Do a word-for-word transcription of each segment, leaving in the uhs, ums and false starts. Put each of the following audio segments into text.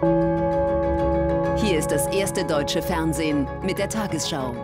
Hier ist das erste deutsche Fernsehen mit der Tagesschau.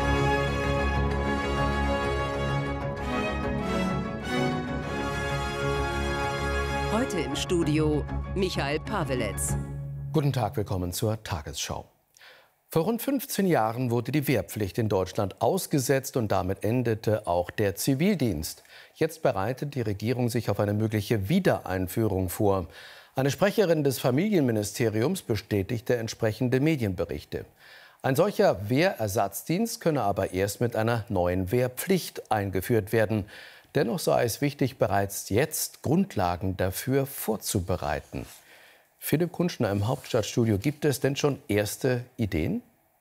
Heute im Studio Michael Paweletz. Guten Tag, willkommen zur Tagesschau. Vor rund fünfzehn Jahren wurde die Wehrpflicht in Deutschland ausgesetzt und damit endete auch der Zivildienst. Jetzt bereitet die Regierung sich auf eine mögliche Wiedereinführung vor. Eine Sprecherin des Familienministeriums bestätigte entsprechende Medienberichte. Ein solcher Wehrersatzdienst könne aber erst mit einer neuen Wehrpflicht eingeführt werden. Dennoch sei es wichtig, bereits jetzt Grundlagen dafür vorzubereiten. Philipp Kunschner im Hauptstadtstudio, gibt es denn schon erste Ideen?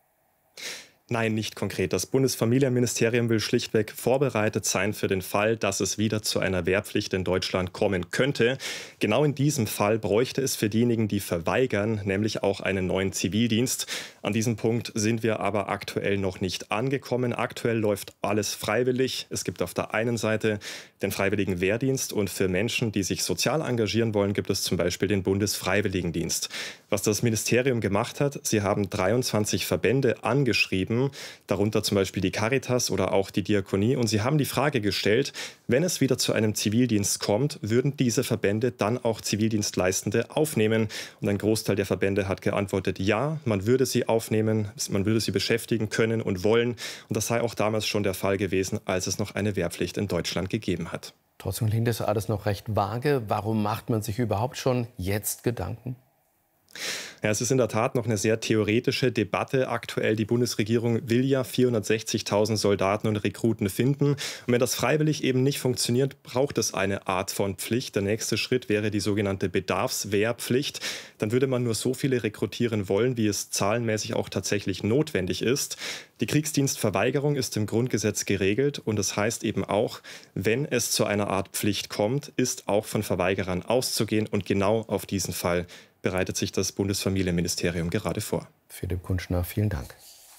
Nein, nicht konkret. Das Bundesfamilienministerium will schlichtweg vorbereitet sein für den Fall, dass es wieder zu einer Wehrpflicht in Deutschland kommen könnte. Genau in diesem Fall bräuchte es für diejenigen, die verweigern, nämlich auch einen neuen Zivildienst. An diesem Punkt sind wir aber aktuell noch nicht angekommen. Aktuell läuft alles freiwillig. Es gibt auf der einen Seite den freiwilligen Wehrdienst und für Menschen, die sich sozial engagieren wollen, gibt es zum Beispiel den Bundesfreiwilligendienst. Was das Ministerium gemacht hat, sie haben dreiundzwanzig Verbände angeschrieben, darunter zum Beispiel die Caritas oder auch die Diakonie. Und sie haben die Frage gestellt, wenn es wieder zu einem Zivildienst kommt, würden diese Verbände dann auch Zivildienstleistende aufnehmen? Und ein Großteil der Verbände hat geantwortet, ja, man würde sie aufnehmen, man würde sie beschäftigen können und wollen. Und das sei auch damals schon der Fall gewesen, als es noch eine Wehrpflicht in Deutschland gegeben hat. Trotzdem klingt das alles noch recht vage. Warum macht man sich überhaupt schon jetzt Gedanken? Ja, es ist in der Tat noch eine sehr theoretische Debatte aktuell. Die Bundesregierung will ja vierhundertsechzigtausend Soldaten und Rekruten finden. Und wenn das freiwillig eben nicht funktioniert, braucht es eine Art von Pflicht. Der nächste Schritt wäre die sogenannte Bedarfswehrpflicht. Dann würde man nur so viele rekrutieren wollen, wie es zahlenmäßig auch tatsächlich notwendig ist. Die Kriegsdienstverweigerung ist im Grundgesetz geregelt und das heißt eben auch, wenn es zu einer Art Pflicht kommt, ist auch von Verweigerern auszugehen und genau auf diesen Fall bereitet sich das Bundesfamilienministerium gerade vor. Philipp Kunschner, vielen Dank.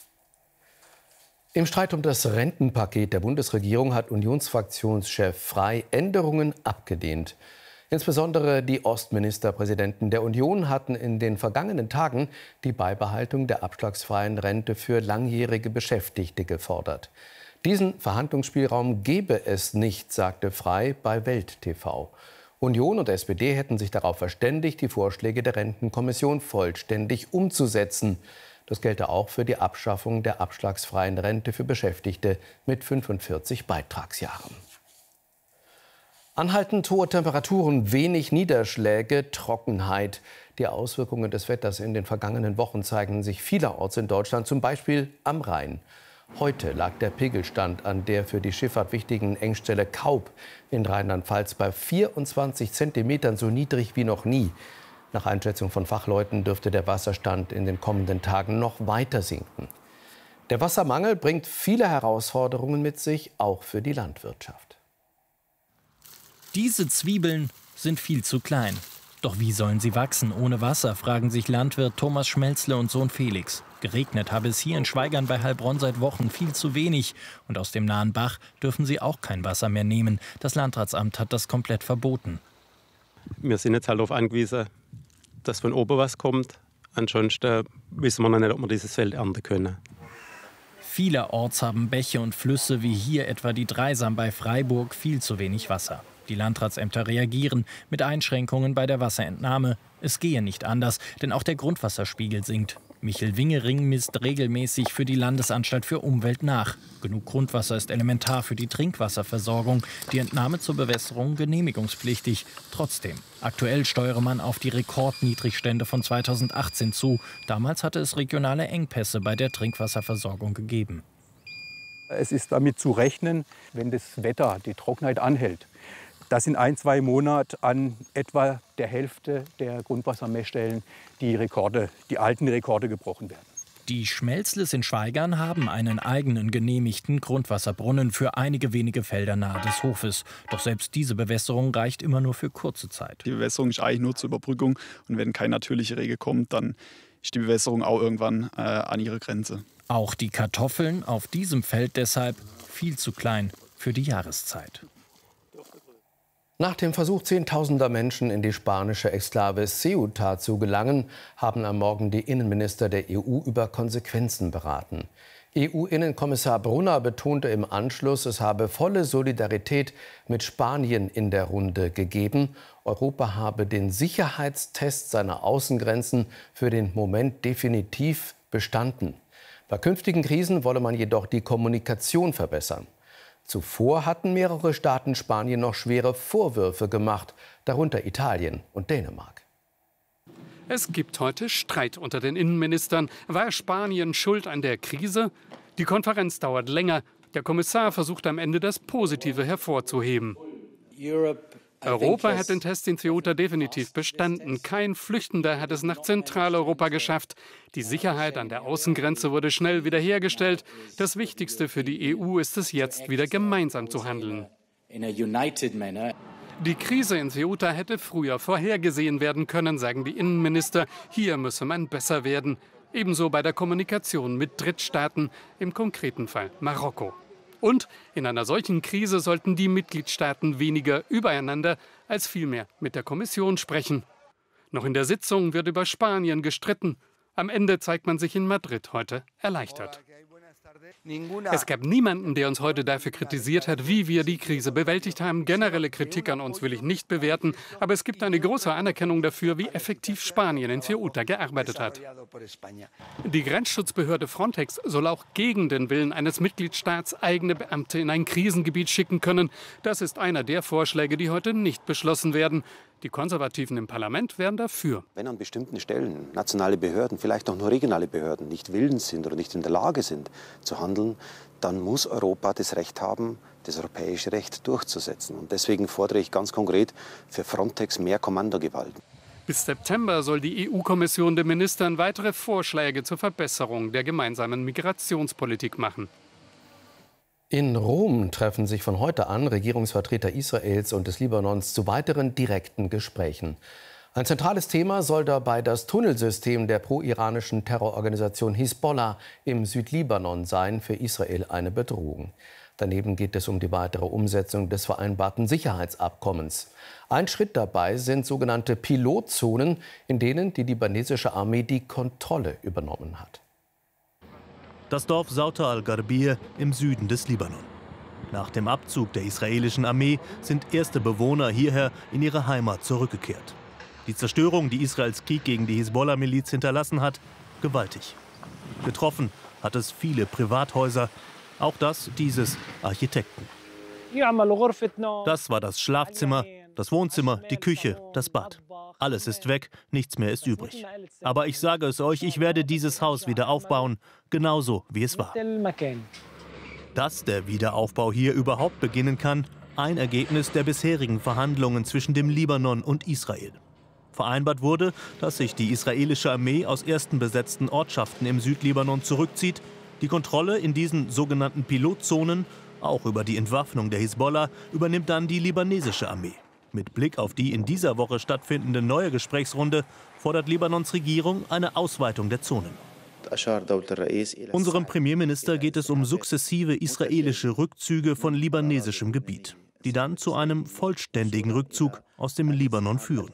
Im Streit um das Rentenpaket der Bundesregierung hat Unionsfraktionschef Frey Änderungen abgelehnt. Insbesondere die Ostministerpräsidenten der Union hatten in den vergangenen Tagen die Beibehaltung der abschlagsfreien Rente für langjährige Beschäftigte gefordert. Diesen Verhandlungsspielraum gebe es nicht, sagte Frey bei Welt T V. Union und S P D hätten sich darauf verständigt, die Vorschläge der Rentenkommission vollständig umzusetzen. Das gelte auch für die Abschaffung der abschlagsfreien Rente für Beschäftigte mit fünfundvierzig Beitragsjahren. Anhaltend hohe Temperaturen, wenig Niederschläge, Trockenheit. Die Auswirkungen des Wetters in den vergangenen Wochen zeigen sich vielerorts in Deutschland, zum Beispiel am Rhein. Heute lag der Pegelstand an der für die Schifffahrt wichtigen Engstelle Kaub in Rheinland-Pfalz bei vierundzwanzig Zentimetern, so niedrig wie noch nie. Nach Einschätzung von Fachleuten dürfte der Wasserstand in den kommenden Tagen noch weiter sinken. Der Wassermangel bringt viele Herausforderungen mit sich, auch für die Landwirtschaft. Diese Zwiebeln sind viel zu klein. Doch wie sollen sie wachsen ohne Wasser, fragen sich Landwirt Thomas Schmelzle und Sohn Felix. Geregnet habe es hier in Schwaigern bei Heilbronn seit Wochen viel zu wenig. Und aus dem nahen Bach dürfen sie auch kein Wasser mehr nehmen. Das Landratsamt hat das komplett verboten. Wir sind jetzt halt darauf angewiesen, dass von oben was kommt. Ansonsten wissen wir noch nicht, ob wir dieses Feld ernten können. Vielerorts haben Bäche und Flüsse wie hier etwa die Dreisam bei Freiburg viel zu wenig Wasser. Die Landratsämter reagieren mit Einschränkungen bei der Wasserentnahme. Es gehe nicht anders, denn auch der Grundwasserspiegel sinkt. Michel Wingering misst regelmäßig für die Landesanstalt für Umwelt nach. Genug Grundwasser ist elementar für die Trinkwasserversorgung. Die Entnahme zur Bewässerung genehmigungspflichtig. Trotzdem, aktuell steuere man auf die Rekordniedrigstände von zweitausendachtzehn zu. Damals hatte es regionale Engpässe bei der Trinkwasserversorgung gegeben. Es ist damit zu rechnen, wenn das Wetter, die Trockenheit anhält, dass in ein, zwei Monaten an etwa der Hälfte der Grundwassermessstellen die Rekorde, die alten Rekorde gebrochen werden. Die Schmelzles in Schwaigern haben einen eigenen genehmigten Grundwasserbrunnen für einige wenige Felder nahe des Hofes. Doch selbst diese Bewässerung reicht immer nur für kurze Zeit. Die Bewässerung ist eigentlich nur zur Überbrückung. Und wenn kein natürlicher Regen kommt, dann ist die Bewässerung auch irgendwann äh, an ihre Grenze. Auch die Kartoffeln auf diesem Feld deshalb viel zu klein für die Jahreszeit. Nach dem Versuch zehntausender Menschen in die spanische Exklave Ceuta zu gelangen, haben am Morgen die Innenminister der E U über Konsequenzen beraten. E U-Innenkommissar Brunner betonte im Anschluss, es habe volle Solidarität mit Spanien in der Runde gegeben. Europa habe den Sicherheitstest seiner Außengrenzen für den Moment definitiv bestanden. Bei künftigen Krisen wolle man jedoch die Kommunikation verbessern. Zuvor hatten mehrere Staaten Spanien noch schwere Vorwürfe gemacht, darunter Italien und Dänemark. Es gibt heute Streit unter den Innenministern. War Spanien schuld an der Krise? Die Konferenz dauert länger. Der Kommissar versucht am Ende das Positive hervorzuheben. Europa hat den Test in Ceuta definitiv bestanden. Kein Flüchtender hat es nach Zentraleuropa geschafft. Die Sicherheit an der Außengrenze wurde schnell wiederhergestellt. Das Wichtigste für die E U ist es jetzt, wieder gemeinsam zu handeln. Die Krise in Ceuta hätte früher vorhergesehen werden können, sagen die Innenminister. Hier müsse man besser werden. Ebenso bei der Kommunikation mit Drittstaaten, im konkreten Fall Marokko. Und in einer solchen Krise sollten die Mitgliedstaaten weniger übereinander als vielmehr mit der Kommission sprechen. Noch in der Sitzung wird über Spanien gestritten. Am Ende zeigt man sich in Madrid heute erleichtert. Es gab niemanden, der uns heute dafür kritisiert hat, wie wir die Krise bewältigt haben. Generelle Kritik an uns will ich nicht bewerten, aber es gibt eine große Anerkennung dafür, wie effektiv Spanien in Ceuta gearbeitet hat. Die Grenzschutzbehörde Frontex soll auch gegen den Willen eines Mitgliedstaats eigene Beamte in ein Krisengebiet schicken können. Das ist einer der Vorschläge, die heute nicht beschlossen werden. Die Konservativen im Parlament wären dafür. Wenn an bestimmten Stellen nationale Behörden, vielleicht auch nur regionale Behörden, nicht willens sind oder nicht in der Lage sind zu handeln, dann muss Europa das Recht haben, das europäische Recht durchzusetzen. Und deswegen fordere ich ganz konkret für Frontex mehr Kommandogewalt. Bis September soll die E U-Kommission den Ministern weitere Vorschläge zur Verbesserung der gemeinsamen Migrationspolitik machen. In Rom treffen sich von heute an Regierungsvertreter Israels und des Libanons zu weiteren direkten Gesprächen. Ein zentrales Thema soll dabei das Tunnelsystem der pro-iranischen Terrororganisation Hisbollah im Südlibanon sein, für Israel eine Bedrohung. Daneben geht es um die weitere Umsetzung des vereinbarten Sicherheitsabkommens. Ein Schritt dabei sind sogenannte Pilotzonen, in denen die libanesische Armee die Kontrolle übernommen hat. Das Dorf Sauta al-Gharbir im Süden des Libanon. Nach dem Abzug der israelischen Armee sind erste Bewohner hierher in ihre Heimat zurückgekehrt. Die Zerstörung, die Israels Krieg gegen die Hisbollah-Miliz hinterlassen hat, gewaltig. Getroffen hat es viele Privathäuser, auch das dieses Architekten. Das war das Schlafzimmer, das Wohnzimmer, die Küche, das Bad. Alles ist weg, nichts mehr ist übrig. Aber ich sage es euch, ich werde dieses Haus wieder aufbauen, genauso wie es war. Dass der Wiederaufbau hier überhaupt beginnen kann, ein Ergebnis der bisherigen Verhandlungen zwischen dem Libanon und Israel. Vereinbart wurde, dass sich die israelische Armee aus ersten besetzten Ortschaften im Südlibanon zurückzieht. Die Kontrolle in diesen sogenannten Pilotzonen, auch über die Entwaffnung der Hisbollah, übernimmt dann die libanesische Armee. Mit Blick auf die in dieser Woche stattfindende neue Gesprächsrunde fordert Libanons Regierung eine Ausweitung der Zonen. Unserem Premierminister geht es um sukzessive israelische Rückzüge von libanesischem Gebiet, die dann zu einem vollständigen Rückzug aus dem Libanon führen.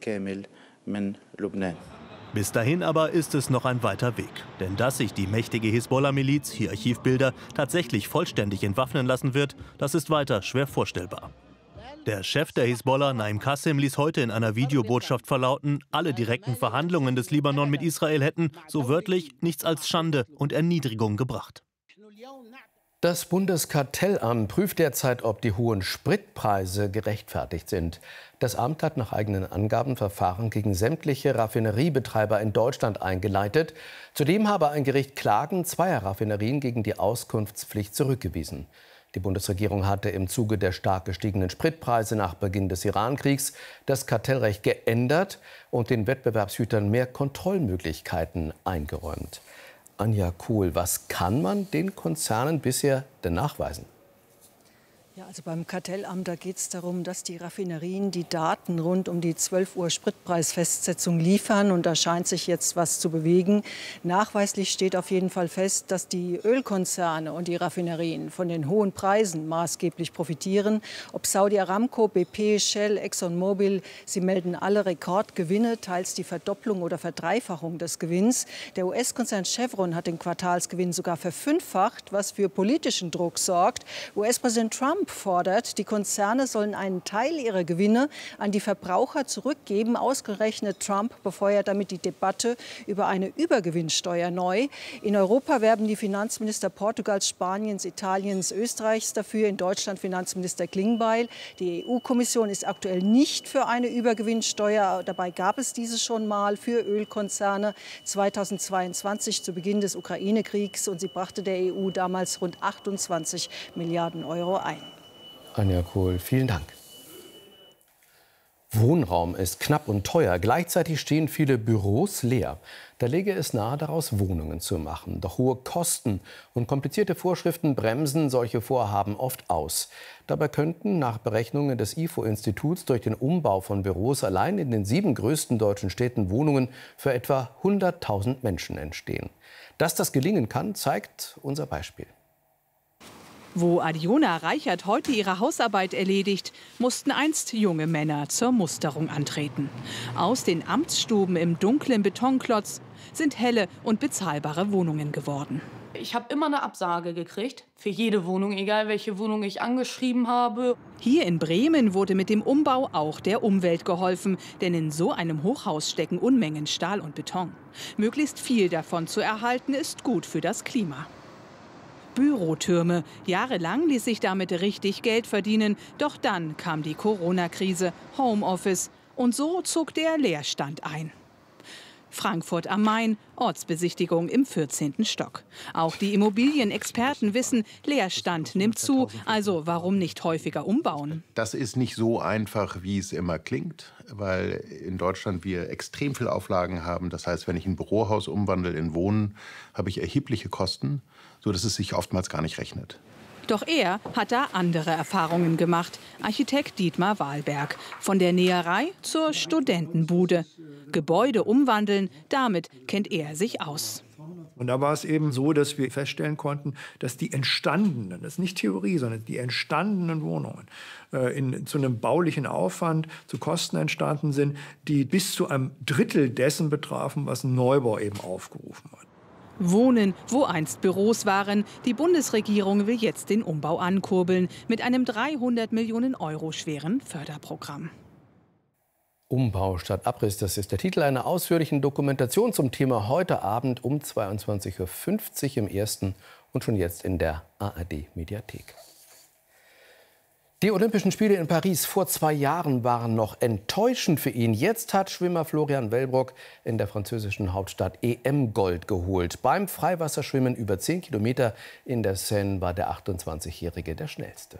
Bis dahin aber ist es noch ein weiter Weg. Denn dass sich die mächtige Hisbollah-Miliz, hier Archivbilder, tatsächlich vollständig entwaffnen lassen wird, das ist weiter schwer vorstellbar. Der Chef der Hisbollah, Naim Qasem, ließ heute in einer Videobotschaft verlauten, alle direkten Verhandlungen des Libanon mit Israel hätten, so wörtlich, nichts als Schande und Erniedrigung gebracht. Das Bundeskartellamt prüft derzeit, ob die hohen Spritpreise gerechtfertigt sind. Das Amt hat nach eigenen Angaben Verfahren gegen sämtliche Raffineriebetreiber in Deutschland eingeleitet. Zudem habe ein Gericht Klagen zweier Raffinerien gegen die Auskunftspflicht zurückgewiesen. Die Bundesregierung hatte im Zuge der stark gestiegenen Spritpreise nach Beginn des Irankriegs das Kartellrecht geändert und den Wettbewerbshütern mehr Kontrollmöglichkeiten eingeräumt. Anja Kuhl, was kann man den Konzernen bisher denn nachweisen? Ja, also beim Kartellamt, da geht es darum, dass die Raffinerien die Daten rund um die zwölf Uhr Spritpreisfestsetzung liefern. Und da scheint sich jetzt was zu bewegen. Nachweislich steht auf jeden Fall fest, dass die Ölkonzerne und die Raffinerien von den hohen Preisen maßgeblich profitieren. Ob Saudi Aramco, B P, Shell, ExxonMobil, sie melden alle Rekordgewinne, teils die Verdopplung oder Verdreifachung des Gewinns. Der U S-Konzern Chevron hat den Quartalsgewinn sogar verfünffacht, was für politischen Druck sorgt. U S-Präsident Trump fordert, die Konzerne sollen einen Teil ihrer Gewinne an die Verbraucher zurückgeben. Ausgerechnet Trump befeuert damit die Debatte über eine Übergewinnsteuer neu. In Europa werben die Finanzminister Portugals, Spaniens, Italiens, Österreichs dafür, in Deutschland Finanzminister Klingbeil. Die E U-Kommission ist aktuell nicht für eine Übergewinnsteuer. Dabei gab es diese schon mal für Ölkonzerne zweitausendzweiundzwanzig zu Beginn des Ukraine-Kriegs. Und sie brachte der E U damals rund achtundzwanzig Milliarden Euro ein. Anja Kohl, vielen Dank. Wohnraum ist knapp und teuer. Gleichzeitig stehen viele Büros leer. Da läge es nahe, daraus Wohnungen zu machen. Doch hohe Kosten und komplizierte Vorschriften bremsen solche Vorhaben oft aus. Dabei könnten nach Berechnungen des I F O-Instituts durch den Umbau von Büros allein in den sieben größten deutschen Städten Wohnungen für etwa hunderttausend Menschen entstehen. Dass das gelingen kann, zeigt unser Beispiel. Wo Adiona Reichert heute ihre Hausarbeit erledigt, mussten einst junge Männer zur Musterung antreten. Aus den Amtsstuben im dunklen Betonklotz sind helle und bezahlbare Wohnungen geworden. Ich habe immer eine Absage gekriegt, für jede Wohnung, egal welche Wohnung ich angeschrieben habe. Hier in Bremen wurde mit dem Umbau auch der Umwelt geholfen. Denn in so einem Hochhaus stecken Unmengen Stahl und Beton. Möglichst viel davon zu erhalten, ist gut für das Klima. Bürotürme. Jahrelang ließ sich damit richtig Geld verdienen. Doch dann kam die Corona-Krise, Homeoffice. Und so zog der Leerstand ein. Frankfurt am Main, Ortsbesichtigung im vierzehnten Stock. Auch die Immobilienexperten wissen, Leerstand nimmt zu. Also warum nicht häufiger umbauen? Das ist nicht so einfach, wie es immer klingt, weil in Deutschland wir extrem viel Auflagen haben. Das heißt, wenn ich ein Bürohaus umwandle in Wohnen, habe ich erhebliche Kosten, sodass es sich oftmals gar nicht rechnet. Doch er hat da andere Erfahrungen gemacht. Architekt Dietmar Wahlberg. Von der Näherei zur Studentenbude. Gebäude umwandeln, damit kennt er sich aus. Und da war es eben so, dass wir feststellen konnten, dass die entstandenen, das ist nicht Theorie, sondern die entstandenen Wohnungen äh, in, zu einem baulichen Aufwand, zu Kosten entstanden sind, die bis zu einem Drittel dessen betrafen, was ein Neubau eben aufgerufen hat. Wohnen, wo einst Büros waren. Die Bundesregierung will jetzt den Umbau ankurbeln mit einem dreihundert Millionen Euro schweren Förderprogramm. Umbau statt Abriss, das ist der Titel einer ausführlichen Dokumentation zum Thema heute Abend um zweiundzwanzig Uhr fünfzig im Ersten und schon jetzt in der A R D-Mediathek. Die Olympischen Spiele in Paris vor zwei Jahren waren noch enttäuschend für ihn. Jetzt hat Schwimmer Florian Wellbrock in der französischen Hauptstadt E M-Gold geholt. Beim Freiwasserschwimmen über zehn Kilometer in der Seine war der achtundzwanzigjährige der schnellste.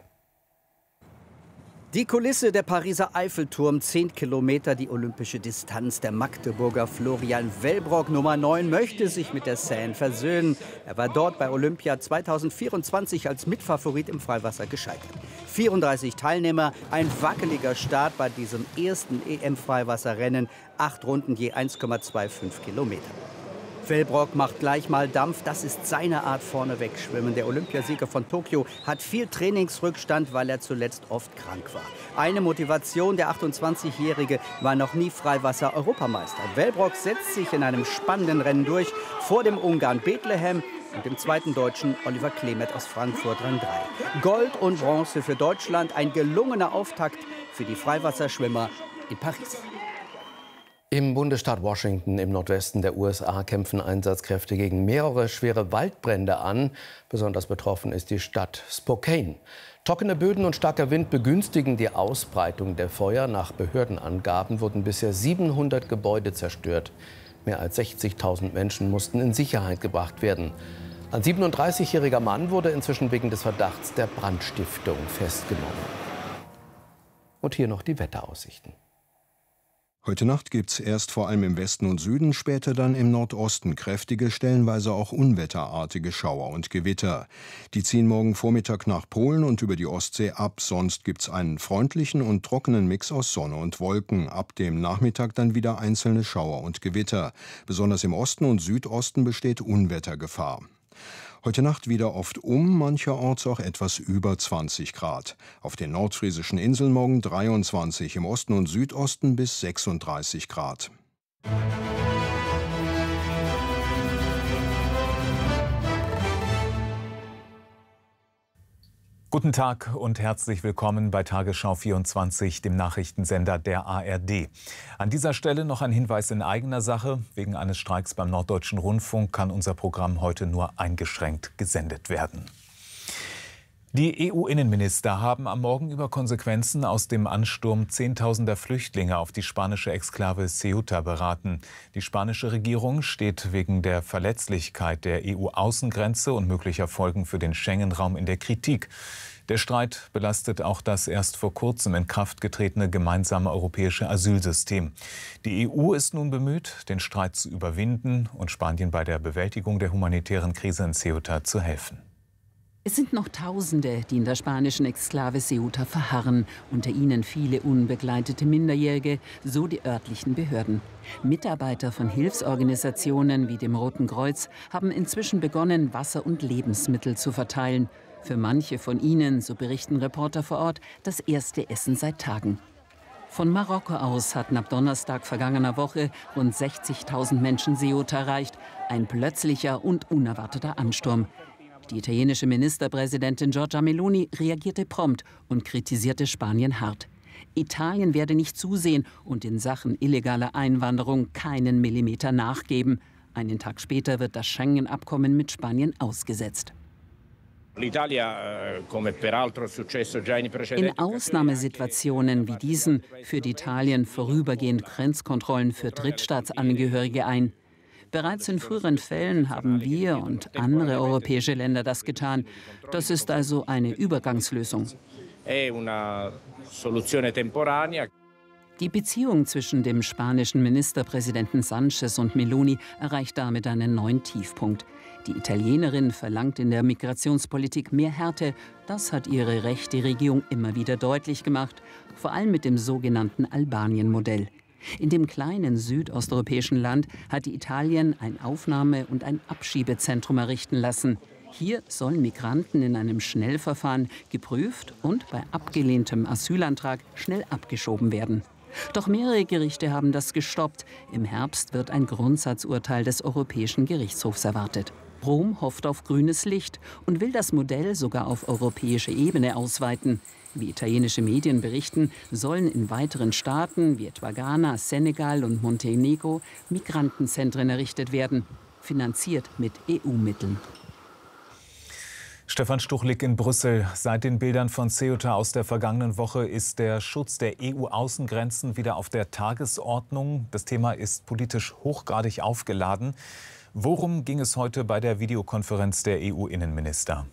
Die Kulisse, der Pariser Eiffelturm, zehn Kilometer die olympische Distanz. Der Magdeburger Florian Wellbrock, Nummer neun, möchte sich mit der Seine versöhnen. Er war dort bei Olympia zweitausendvierundzwanzig als Mitfavorit im Freiwasser gescheitert. vierunddreißig Teilnehmer, ein wackeliger Start bei diesem ersten E M-Freiwasserrennen. Acht Runden je eins Komma fünfundzwanzig Kilometer. Wellbrock macht gleich mal Dampf. Das ist seine Art vorneweg schwimmen. Der Olympiasieger von Tokio hat viel Trainingsrückstand, weil er zuletzt oft krank war. Eine Motivation, der achtundzwanzigjährige war noch nie Freiwasser-Europameister. Wellbrock setzt sich in einem spannenden Rennen durch vor dem Ungarn Bethlehem und dem zweiten Deutschen Oliver Klemet aus Frankfurt Rang drei. Gold und Bronze für Deutschland, ein gelungener Auftakt für die Freiwasserschwimmer in Paris. Im Bundesstaat Washington im Nordwesten der U S A kämpfen Einsatzkräfte gegen mehrere schwere Waldbrände an. Besonders betroffen ist die Stadt Spokane. Trockene Böden und starker Wind begünstigen die Ausbreitung der Feuer. Nach Behördenangaben wurden bisher siebenhundert Gebäude zerstört. Mehr als sechzigtausend Menschen mussten in Sicherheit gebracht werden. Ein siebenunddreißigjähriger Mann wurde inzwischen wegen des Verdachts der Brandstiftung festgenommen. Und hier noch die Wetteraussichten. Heute Nacht gibt es erst vor allem im Westen und Süden, später dann im Nordosten kräftige, stellenweise auch unwetterartige Schauer und Gewitter. Die ziehen morgen Vormittag nach Polen und über die Ostsee ab. Sonst gibt es einen freundlichen und trockenen Mix aus Sonne und Wolken. Ab dem Nachmittag dann wieder einzelne Schauer und Gewitter. Besonders im Osten und Südosten besteht Unwettergefahr. Heute Nacht wieder oft um, mancherorts auch etwas über zwanzig Grad. Auf den nordfriesischen Inseln morgen dreiundzwanzig, im Osten und Südosten bis sechsunddreißig Grad. Guten Tag und herzlich willkommen bei Tagesschau vierundzwanzig, dem Nachrichtensender der A R D. An dieser Stelle noch ein Hinweis in eigener Sache. Wegen eines Streiks beim Norddeutschen Rundfunk kann unser Programm heute nur eingeschränkt gesendet werden. Die E U-Innenminister haben am Morgen über Konsequenzen aus dem Ansturm zehntausender Flüchtlinge auf die spanische Exklave Ceuta beraten. Die spanische Regierung steht wegen der Verletzlichkeit der E U-Außengrenze und möglicher Folgen für den Schengen-Raum in der Kritik. Der Streit belastet auch das erst vor kurzem in Kraft getretene gemeinsame europäische Asylsystem. Die E U ist nun bemüht, den Streit zu überwinden und Spanien bei der Bewältigung der humanitären Krise in Ceuta zu helfen. Es sind noch Tausende, die in der spanischen Exklave Ceuta verharren. Unter ihnen viele unbegleitete Minderjährige, so die örtlichen Behörden. Mitarbeiter von Hilfsorganisationen wie dem Roten Kreuz haben inzwischen begonnen, Wasser und Lebensmittel zu verteilen. Für manche von ihnen, so berichten Reporter vor Ort, das erste Essen seit Tagen. Von Marokko aus hatten ab Donnerstag vergangener Woche rund sechzigtausend Menschen Ceuta erreicht. Ein plötzlicher und unerwarteter Ansturm. Die italienische Ministerpräsidentin Giorgia Meloni reagierte prompt und kritisierte Spanien hart. Italien werde nicht zusehen und in Sachen illegaler Einwanderung keinen Millimeter nachgeben. Einen Tag später wird das Schengen-Abkommen mit Spanien ausgesetzt. In Ausnahmesituationen wie diesen führt Italien vorübergehend Grenzkontrollen für Drittstaatsangehörige ein. Bereits in früheren Fällen haben wir und andere europäische Länder das getan. Das ist also eine Übergangslösung. Die Beziehung zwischen dem spanischen Ministerpräsidenten Sánchez und Meloni erreicht damit einen neuen Tiefpunkt. Die Italienerin verlangt in der Migrationspolitik mehr Härte. Das hat ihre rechte Regierung immer wieder deutlich gemacht, vor allem mit dem sogenannten Albanien-Modell. In dem kleinen südosteuropäischen Land hat Italien ein Aufnahme- und ein Abschiebezentrum errichten lassen. Hier sollen Migranten in einem Schnellverfahren geprüft und bei abgelehntem Asylantrag schnell abgeschoben werden. Doch mehrere Gerichte haben das gestoppt. Im Herbst wird ein Grundsatzurteil des Europäischen Gerichtshofs erwartet. Rom hofft auf grünes Licht und will das Modell sogar auf europäische Ebene ausweiten. Wie italienische Medien berichten, sollen in weiteren Staaten wie etwa Ghana, Senegal und Montenegro Migrantenzentren errichtet werden, finanziert mit E U-Mitteln. Stefan Stuchlik in Brüssel. Seit den Bildern von Ceuta aus der vergangenen Woche ist der Schutz der E U-Außengrenzen wieder auf der Tagesordnung. Das Thema ist politisch hochgradig aufgeladen. Worum ging es heute bei der Videokonferenz der E U-Innenminister?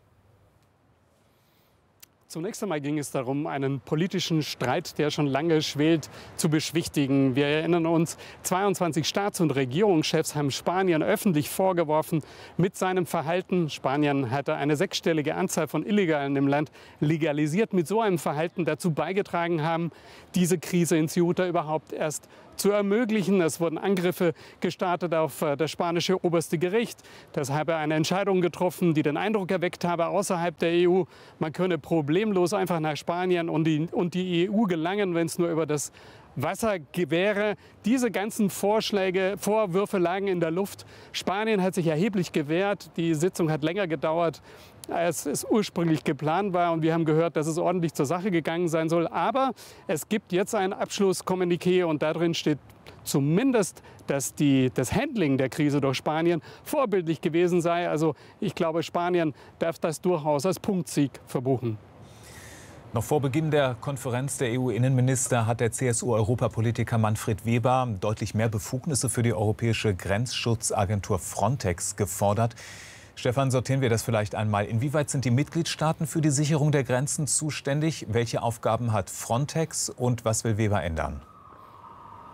Zunächst einmal ging es darum, einen politischen Streit, der schon lange schwelt, zu beschwichtigen. Wir erinnern uns, zweiundzwanzig Staats- und Regierungschefs haben Spanien öffentlich vorgeworfen, mit seinem Verhalten, Spanien hatte eine sechsstellige Anzahl von Illegalen im Land legalisiert, mit so einem Verhalten dazu beigetragen haben, diese Krise in Ceuta überhaupt erst zu ermöglichen. Es wurden Angriffe gestartet auf das spanische oberste Gericht. Das habe eine Entscheidung getroffen, die den Eindruck erweckt habe, außerhalb der E U, man könne problemlos einfach nach Spanien und die, und die E U gelangen, wenn es nur über das Wasser wäre. Diese ganzen Vorschläge, Vorwürfe lagen in der Luft. Spanien hat sich erheblich gewehrt. Die Sitzung hat länger gedauert, als es ursprünglich geplant war. Und wir haben gehört, dass es ordentlich zur Sache gegangen sein soll. Aber es gibt jetzt ein Abschlusskommuniqué und darin steht zumindest, dass die, das Handling der Krise durch Spanien vorbildlich gewesen sei. Also ich glaube, Spanien darf das durchaus als Punktsieg verbuchen. Noch vor Beginn der Konferenz der E U-Innenminister hat der C S U-Europapolitiker Manfred Weber deutlich mehr Befugnisse für die europäische Grenzschutzagentur Frontex gefordert. Stefan, sortieren wir das vielleicht einmal. Inwieweit sind die Mitgliedstaaten für die Sicherung der Grenzen zuständig? Welche Aufgaben hat Frontex und was will Weber ändern?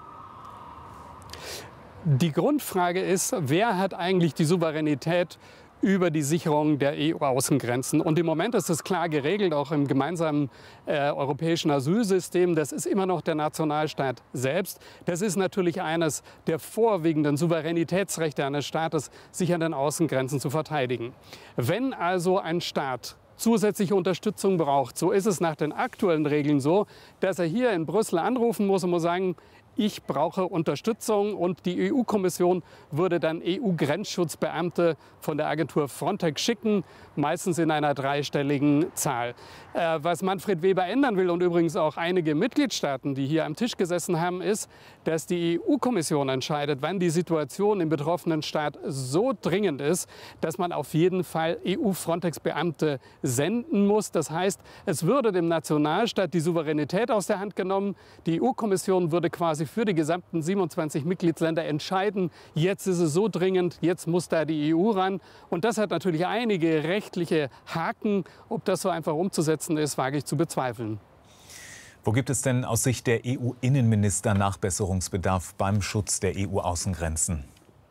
Die Grundfrage ist, wer hat eigentlich die Souveränität über die Sicherung der E U-Außengrenzen. Und im Moment ist das klar geregelt, auch im gemeinsamen äh, europäischen Asylsystem. Das ist immer noch der Nationalstaat selbst. Das ist natürlich eines der vorwiegenden Souveränitätsrechte eines Staates, sich an den Außengrenzen zu verteidigen. Wenn also ein Staat zusätzliche Unterstützung braucht, so ist es nach den aktuellen Regeln so, dass er hier in Brüssel anrufen muss und muss sagen, ich brauche Unterstützung, und die E U-Kommission würde dann E U-Grenzschutzbeamte von der Agentur Frontex schicken, meistens in einer dreistelligen Zahl. Äh, was Manfred Weber ändern will, und übrigens auch einige Mitgliedstaaten, die hier am Tisch gesessen haben, ist, dass die E U-Kommission entscheidet, wann die Situation im betroffenen Staat so dringend ist, dass man auf jeden Fall E U-Frontex-Beamte senden muss. Das heißt, es würde dem Nationalstaat die Souveränität aus der Hand genommen. Die E U-Kommission würde quasi für die gesamten siebenundzwanzig Mitgliedsländer entscheiden, jetzt ist es so dringend, jetzt muss da die E U ran. Und das hat natürlich einige rechtliche Haken. Ob das so einfach umzusetzen ist, wage ich zu bezweifeln. Wo gibt es denn aus Sicht der E U-Innenminister Nachbesserungsbedarf beim Schutz der E U-Außengrenzen?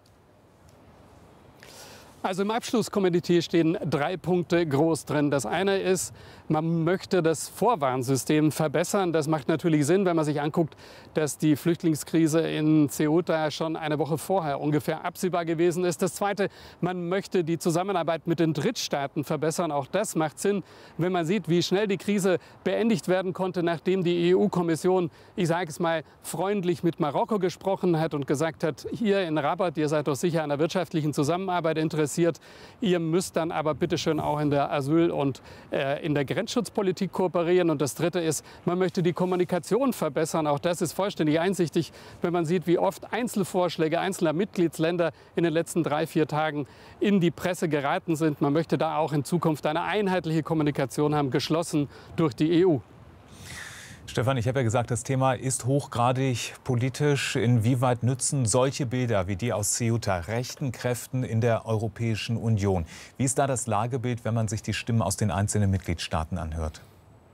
Also im Abschlusskommuniqué stehen drei Punkte groß drin. Das eine ist, man möchte das Vorwarnsystem verbessern. Das macht natürlich Sinn, wenn man sich anguckt, dass die Flüchtlingskrise in Ceuta schon eine Woche vorher ungefähr absehbar gewesen ist. Das zweite, man möchte die Zusammenarbeit mit den Drittstaaten verbessern. Auch das macht Sinn, wenn man sieht, wie schnell die Krise beendigt werden konnte, nachdem die E U-Kommission, ich sage es mal, freundlich mit Marokko gesprochen hat und gesagt hat, hier in Rabat, ihr seid doch sicher an der wirtschaftlichen Zusammenarbeit interessiert. Ihr müsst dann aber bitte schön auch in der Asyl- und äh, in der Grenzschutzpolitik kooperieren. Und das Dritte ist, man möchte die Kommunikation verbessern. Auch das ist vollständig einsichtig, wenn man sieht, wie oft Einzelvorschläge einzelner Mitgliedsländer in den letzten drei, vier Tagen in die Presse geraten sind. Man möchte da auch in Zukunft eine einheitliche Kommunikation haben, geschlossen durch die E U. Stefan, ich habe ja gesagt, das Thema ist hochgradig politisch. Inwieweit nützen solche Bilder wie die aus Ceuta rechten Kräften in der Europäischen Union? Wie ist da das Lagebild, wenn man sich die Stimmen aus den einzelnen Mitgliedstaaten anhört?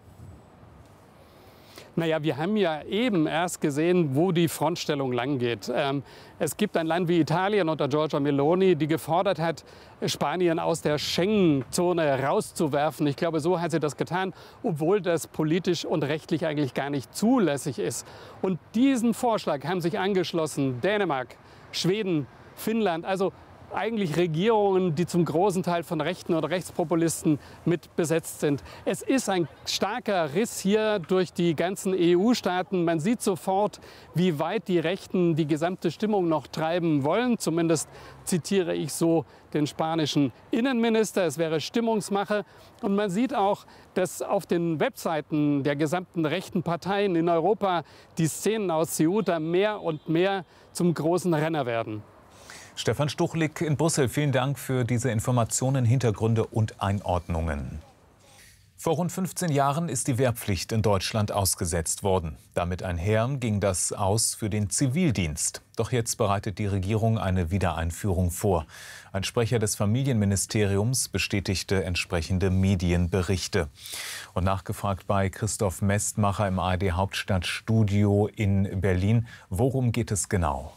Naja, wir haben ja eben erst gesehen, wo die Frontstellung lang geht. Ähm, es gibt ein Land wie Italien unter Giorgia Meloni, die gefordert hat, Spanien aus der Schengen-Zone rauszuwerfen. Ich glaube, so hat sie das getan, obwohl das politisch und rechtlich eigentlich gar nicht zulässig ist. Und diesen Vorschlag haben sich angeschlossen Dänemark, Schweden, Finnland, also eigentlich Regierungen, die zum großen Teil von Rechten oder Rechtspopulisten mit besetzt sind. Es ist ein starker Riss hier durch die ganzen E U-Staaten. Man sieht sofort, wie weit die Rechten die gesamte Stimmung noch treiben wollen. Zumindest zitiere ich so den spanischen Innenminister. Es wäre Stimmungsmache. Und man sieht auch, dass auf den Webseiten der gesamten rechten Parteien in Europa die Szenen aus Ceuta mehr und mehr zum großen Renner werden. Stefan Stuchlik in Brüssel, vielen Dank für diese Informationen, Hintergründe und Einordnungen. Vor rund fünfzehn Jahren ist die Wehrpflicht in Deutschland ausgesetzt worden. Damit einher ging das aus für den Zivildienst. Doch jetzt bereitet die Regierung eine Wiedereinführung vor. Ein Sprecher des Familienministeriums bestätigte entsprechende Medienberichte. Und nachgefragt bei Christoph Mestmacher im A R D Hauptstadtstudio in Berlin, worum geht es genau?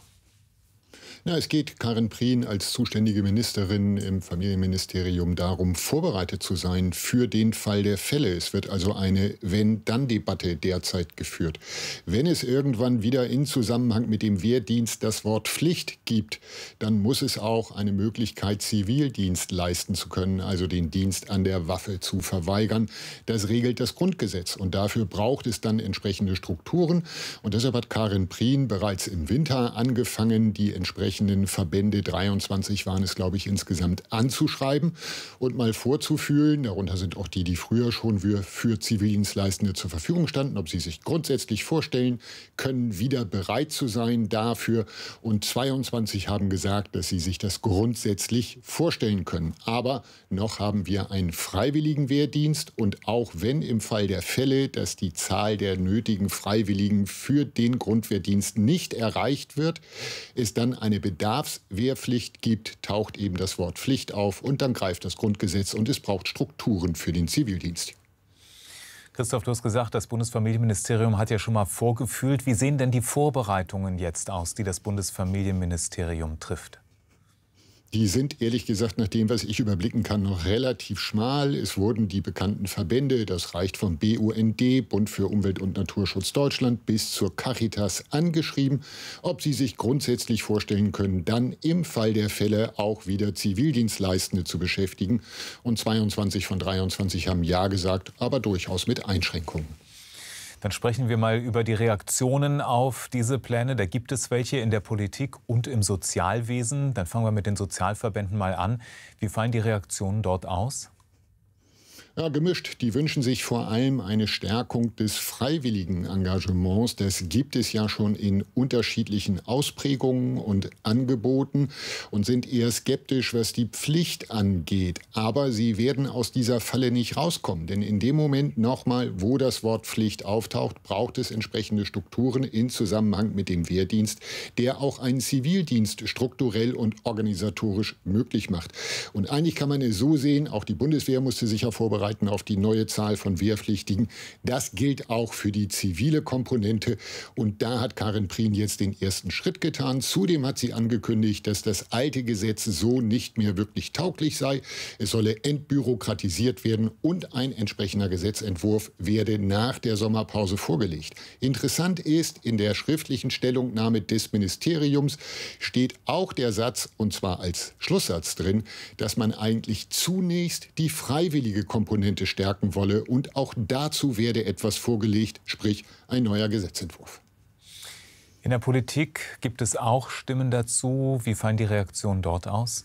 Na, es geht Karin Prien als zuständige Ministerin im Familienministerium darum, vorbereitet zu sein für den Fall der Fälle. Es wird also eine Wenn-Dann-Debatte derzeit geführt. Wenn es irgendwann wieder in Zusammenhang mit dem Wehrdienst das Wort Pflicht gibt, dann muss es auch eine Möglichkeit, Zivildienst leisten zu können, also den Dienst an der Waffe zu verweigern. Das regelt das Grundgesetz und dafür braucht es dann entsprechende Strukturen. Und deshalb hat Karin Prien bereits im Winter angefangen, die entsprechenden Verbände, dreiundzwanzig waren es, glaube ich, insgesamt, anzuschreiben und mal vorzufühlen. Darunter sind auch die, die früher schon für, für Zivildienstleistende zur Verfügung standen, ob sie sich grundsätzlich vorstellen können, wieder bereit zu sein dafür. Und zweiundzwanzig haben gesagt, dass sie sich das grundsätzlich vorstellen können. Aber noch haben wir einen freiwilligen Wehrdienst. Und auch wenn im Fall der Fälle, dass die Zahl der nötigen Freiwilligen für den Grundwehrdienst nicht erreicht wird, ist dann eine Bedarfswehrpflicht gibt, taucht eben das Wort Pflicht auf und dann greift das Grundgesetz und es braucht Strukturen für den Zivildienst. Christoph, du hast gesagt, das Bundesfamilienministerium hat ja schon mal vorgefühlt. Wie sehen denn die Vorbereitungen jetzt aus, die das Bundesfamilienministerium trifft? Die sind ehrlich gesagt, nach dem, was ich überblicken kann, noch relativ schmal. Es wurden die bekannten Verbände, das reicht vom B U N D, Bund für Umwelt und Naturschutz Deutschland, bis zur Caritas angeschrieben, ob sie sich grundsätzlich vorstellen können, dann im Fall der Fälle auch wieder Zivildienstleistende zu beschäftigen. Und zweiundzwanzig von dreiundzwanzig haben Ja gesagt, aber durchaus mit Einschränkungen. Dann sprechen wir mal über die Reaktionen auf diese Pläne. Da gibt es welche in der Politik und im Sozialwesen. Dann fangen wir mit den Sozialverbänden mal an. Wie fallen die Reaktionen dort aus? Ja, gemischt. Die wünschen sich vor allem eine Stärkung des freiwilligen Engagements. Das gibt es ja schon in unterschiedlichen Ausprägungen und Angeboten und sind eher skeptisch, was die Pflicht angeht. Aber sie werden aus dieser Falle nicht rauskommen. Denn in dem Moment nochmal, wo das Wort Pflicht auftaucht, braucht es entsprechende Strukturen in Zusammenhang mit dem Wehrdienst, der auch einen Zivildienst strukturell und organisatorisch möglich macht. Und eigentlich kann man es so sehen, auch die Bundeswehr musste sich ja vorbereiten auf die neue Zahl von Wehrpflichtigen. Das gilt auch für die zivile Komponente. Und da hat Karin Prien jetzt den ersten Schritt getan. Zudem hat sie angekündigt, dass das alte Gesetz so nicht mehr wirklich tauglich sei. Es solle entbürokratisiert werden und ein entsprechender Gesetzentwurf werde nach der Sommerpause vorgelegt. Interessant ist, in der schriftlichen Stellungnahme des Ministeriums steht auch der Satz, und zwar als Schlusssatz drin, dass man eigentlich zunächst die freiwillige Komponente stärken wolle. Und auch dazu werde etwas vorgelegt, sprich ein neuer Gesetzentwurf. In der Politik gibt es auch Stimmen dazu. Wie fallen die Reaktionen dort aus?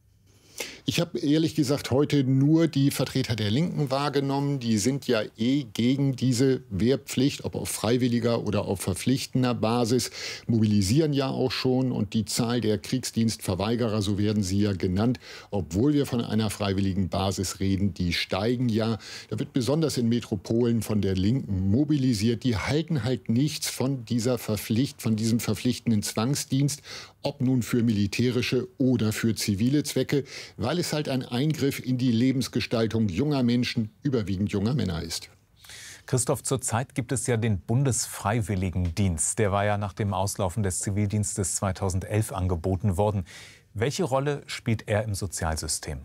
Ich habe ehrlich gesagt heute nur die Vertreter der Linken wahrgenommen. Die sind ja eh gegen diese Wehrpflicht, ob auf freiwilliger oder auf verpflichtender Basis, mobilisieren ja auch schon. Und die Zahl der Kriegsdienstverweigerer, so werden sie ja genannt, obwohl wir von einer freiwilligen Basis reden, die steigen ja. Da wird besonders in Metropolen von der Linken mobilisiert. Die halten halt nichts von dieser Verpflicht, von diesem verpflichtenden Zwangsdienst, ob nun für militärische oder für zivile Zwecke, weil es halt ein Eingriff in die Lebensgestaltung junger Menschen, überwiegend junger Männer ist. Christoph, zurzeit gibt es ja den Bundesfreiwilligendienst. Der war ja nach dem Auslaufen des Zivildienstes zweitausendelf angeboten worden. Welche Rolle spielt er im Sozialsystem?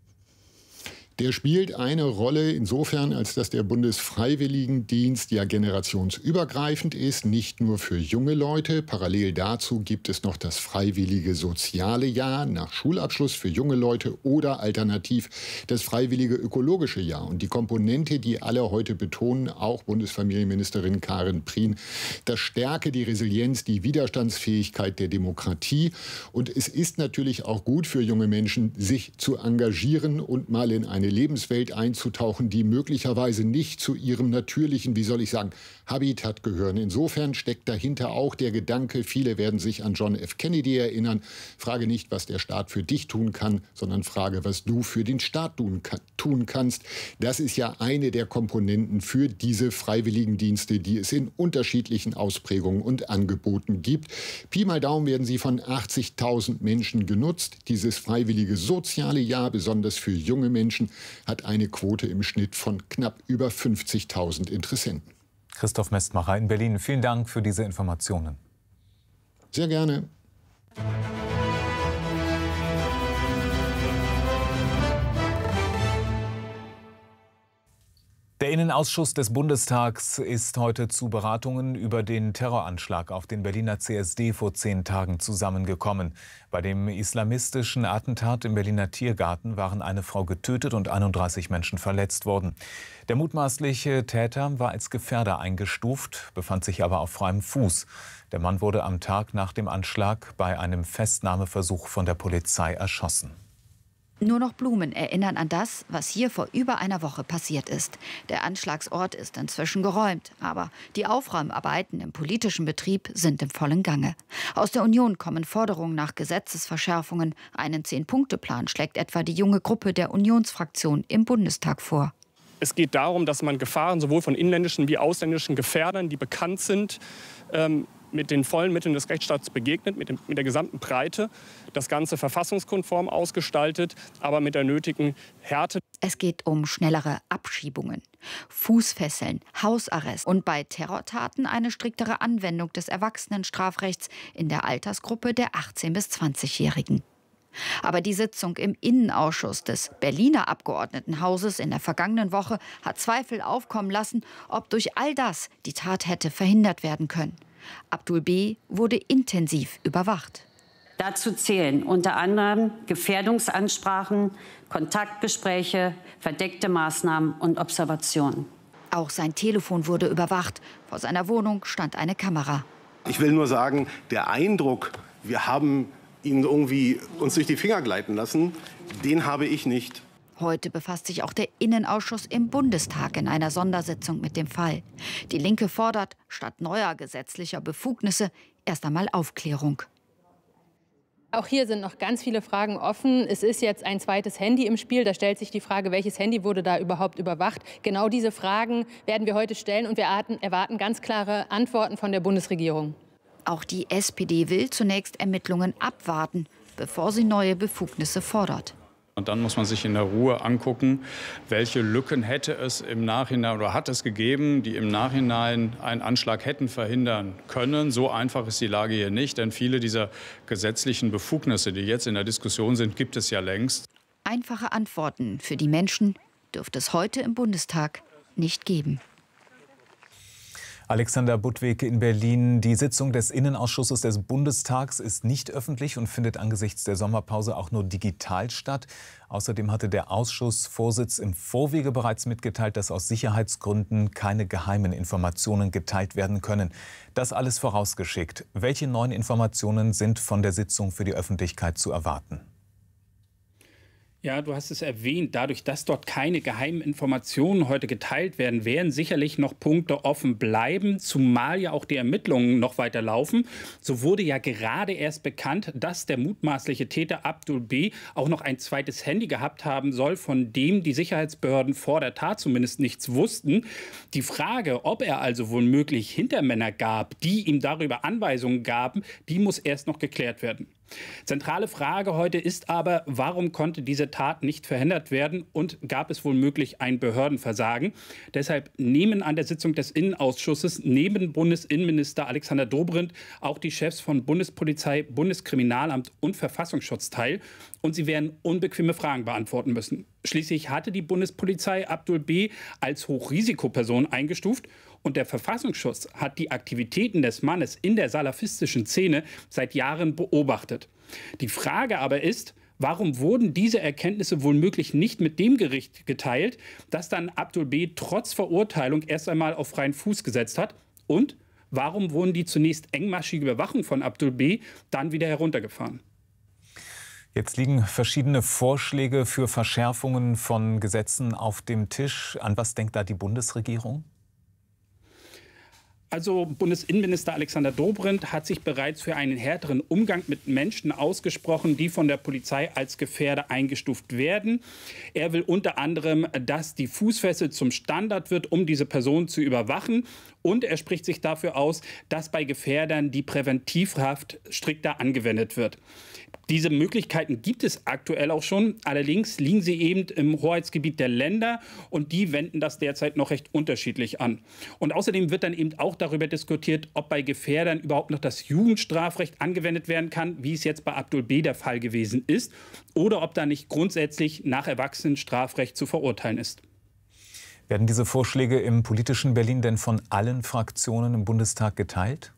Der spielt eine Rolle insofern, als dass der Bundesfreiwilligendienst ja generationsübergreifend ist, nicht nur für junge Leute. Parallel dazu gibt es noch das freiwillige soziale Jahr nach Schulabschluss für junge Leute oder alternativ das freiwillige ökologische Jahr. Und die Komponente, die alle heute betonen, auch Bundesfamilienministerin Karin Prien, das stärke die Resilienz, die Widerstandsfähigkeit der Demokratie. Und es ist natürlich auch gut für junge Menschen, sich zu engagieren und mal in eine Lebenswelt einzutauchen, die möglicherweise nicht zu ihrem natürlichen, wie soll ich sagen, Habitat gehören. Insofern steckt dahinter auch der Gedanke, viele werden sich an John F. Kennedy erinnern, frage nicht, was der Staat für dich tun kann, sondern frage, was du für den Staat tun, tun kannst. Das ist ja eine der Komponenten für diese Freiwilligendienste, die es in unterschiedlichen Ausprägungen und Angeboten gibt. Pi mal Daumen werden sie von achtzigtausend Menschen genutzt. Dieses freiwillige soziale Jahr, besonders für junge Menschen, hat eine Quote im Schnitt von knapp über fünfzigtausend Interessenten. Christoph Mestmacher in Berlin, vielen Dank für diese Informationen. Sehr gerne. Der Innenausschuss des Bundestags ist heute zu Beratungen über den Terroranschlag auf den Berliner C S D vor zehn Tagen zusammengekommen. Bei dem islamistischen Attentat im Berliner Tiergarten waren eine Frau getötet und einunddreißig Menschen verletzt worden. Der mutmaßliche Täter war als Gefährder eingestuft, befand sich aber auf freiem Fuß. Der Mann wurde am Tag nach dem Anschlag bei einem Festnahmeversuch von der Polizei erschossen. Nur noch Blumen erinnern an das, was hier vor über einer Woche passiert ist. Der Anschlagsort ist inzwischen geräumt, aber die Aufräumarbeiten im politischen Betrieb sind im vollen Gange. Aus der Union kommen Forderungen nach Gesetzesverschärfungen. Einen Zehn-Punkte-Plan schlägt etwa die junge Gruppe der Unionsfraktion im Bundestag vor. Es geht darum, dass man Gefahren sowohl von inländischen wie ausländischen Gefährdern, die bekannt sind, ähm, mit den vollen Mitteln des Rechtsstaats begegnet, mit, dem, mit der gesamten Breite, das Ganze verfassungskonform ausgestaltet, aber mit der nötigen Härte. Es geht um schnellere Abschiebungen, Fußfesseln, Hausarrest und bei Terrortaten eine striktere Anwendung des Erwachsenenstrafrechts in der Altersgruppe der achtzehn- bis zwanzigjährigen. Aber die Sitzung im Innenausschuss des Berliner Abgeordnetenhauses in der vergangenen Woche hat Zweifel aufkommen lassen, ob durch all das die Tat hätte verhindert werden können. Abdul B. wurde intensiv überwacht. Dazu zählen unter anderem Gefährdungsansprachen, Kontaktgespräche, verdeckte Maßnahmen und Observationen. Auch sein Telefon wurde überwacht. Vor seiner Wohnung stand eine Kamera. Ich will nur sagen, der Eindruck, wir haben ihn irgendwie uns durch die Finger gleiten lassen, den habe ich nicht. Heute befasst sich auch der Innenausschuss im Bundestag in einer Sondersitzung mit dem Fall. Die Linke fordert, statt neuer gesetzlicher Befugnisse erst einmal Aufklärung. Auch hier sind noch ganz viele Fragen offen. Es ist jetzt ein zweites Handy im Spiel. Da stellt sich die Frage, welches Handy wurde da überhaupt überwacht? Genau diese Fragen werden wir heute stellen und wir erwarten ganz klare Antworten von der Bundesregierung. Auch die S P D will zunächst Ermittlungen abwarten, bevor sie neue Befugnisse fordert. Und dann muss man sich in der Ruhe angucken, welche Lücken hätte es im Nachhinein oder hat es gegeben, die im Nachhinein einen Anschlag hätten verhindern können. So einfach ist die Lage hier nicht, denn viele dieser gesetzlichen Befugnisse, die jetzt in der Diskussion sind, gibt es ja längst. Einfache Antworten für die Menschen dürfte es heute im Bundestag nicht geben. Alexander Budwig in Berlin. Die Sitzung des Innenausschusses des Bundestags ist nicht öffentlich und findet angesichts der Sommerpause auch nur digital statt. Außerdem hatte der Ausschussvorsitz im Vorwege bereits mitgeteilt, dass aus Sicherheitsgründen keine geheimen Informationen geteilt werden können. Das alles vorausgeschickt. Welche neuen Informationen sind von der Sitzung für die Öffentlichkeit zu erwarten? Ja, du hast es erwähnt. Dadurch, dass dort keine geheimen Informationen heute geteilt werden, werden sicherlich noch Punkte offen bleiben, zumal ja auch die Ermittlungen noch weiter laufen. So wurde ja gerade erst bekannt, dass der mutmaßliche Täter Abdul B. auch noch ein zweites Handy gehabt haben soll, von dem die Sicherheitsbehörden vor der Tat zumindest nichts wussten. Die Frage, ob er also womöglich Hintermänner gab, die ihm darüber Anweisungen gaben, die muss erst noch geklärt werden. Zentrale Frage heute ist aber, warum konnte diese Tat nicht verhindert werden und gab es womöglich ein Behördenversagen? Deshalb nehmen an der Sitzung des Innenausschusses neben Bundesinnenminister Alexander Dobrindt auch die Chefs von Bundespolizei, Bundeskriminalamt und Verfassungsschutz teil. Und sie werden unbequeme Fragen beantworten müssen. Schließlich hatte die Bundespolizei Abdul B. als Hochrisikoperson eingestuft. Und der Verfassungsschutz hat die Aktivitäten des Mannes in der salafistischen Szene seit Jahren beobachtet. Die Frage aber ist, warum wurden diese Erkenntnisse womöglich nicht mit dem Gericht geteilt, das dann Abdul B. trotz Verurteilung erst einmal auf freien Fuß gesetzt hat? Und warum wurden die zunächst engmaschige Überwachung von Abdul B. dann wieder heruntergefahren? Jetzt liegen verschiedene Vorschläge für Verschärfungen von Gesetzen auf dem Tisch. An was denkt da die Bundesregierung? Also Bundesinnenminister Alexander Dobrindt hat sich bereits für einen härteren Umgang mit Menschen ausgesprochen, die von der Polizei als Gefährder eingestuft werden. Er will unter anderem, dass die Fußfessel zum Standard wird, um diese Person zu überwachen. Und er spricht sich dafür aus, dass bei Gefährdern die Präventivhaft strikter angewendet wird. Diese Möglichkeiten gibt es aktuell auch schon. Allerdings liegen sie eben im Hoheitsgebiet der Länder und die wenden das derzeit noch recht unterschiedlich an. Und außerdem wird dann eben auch darüber diskutiert, ob bei Gefährdern überhaupt noch das Jugendstrafrecht angewendet werden kann, wie es jetzt bei Abdul B. der Fall gewesen ist, oder ob da nicht grundsätzlich nach Erwachsenenstrafrecht zu verurteilen ist. Werden diese Vorschläge im politischen Berlin denn von allen Fraktionen im Bundestag geteilt?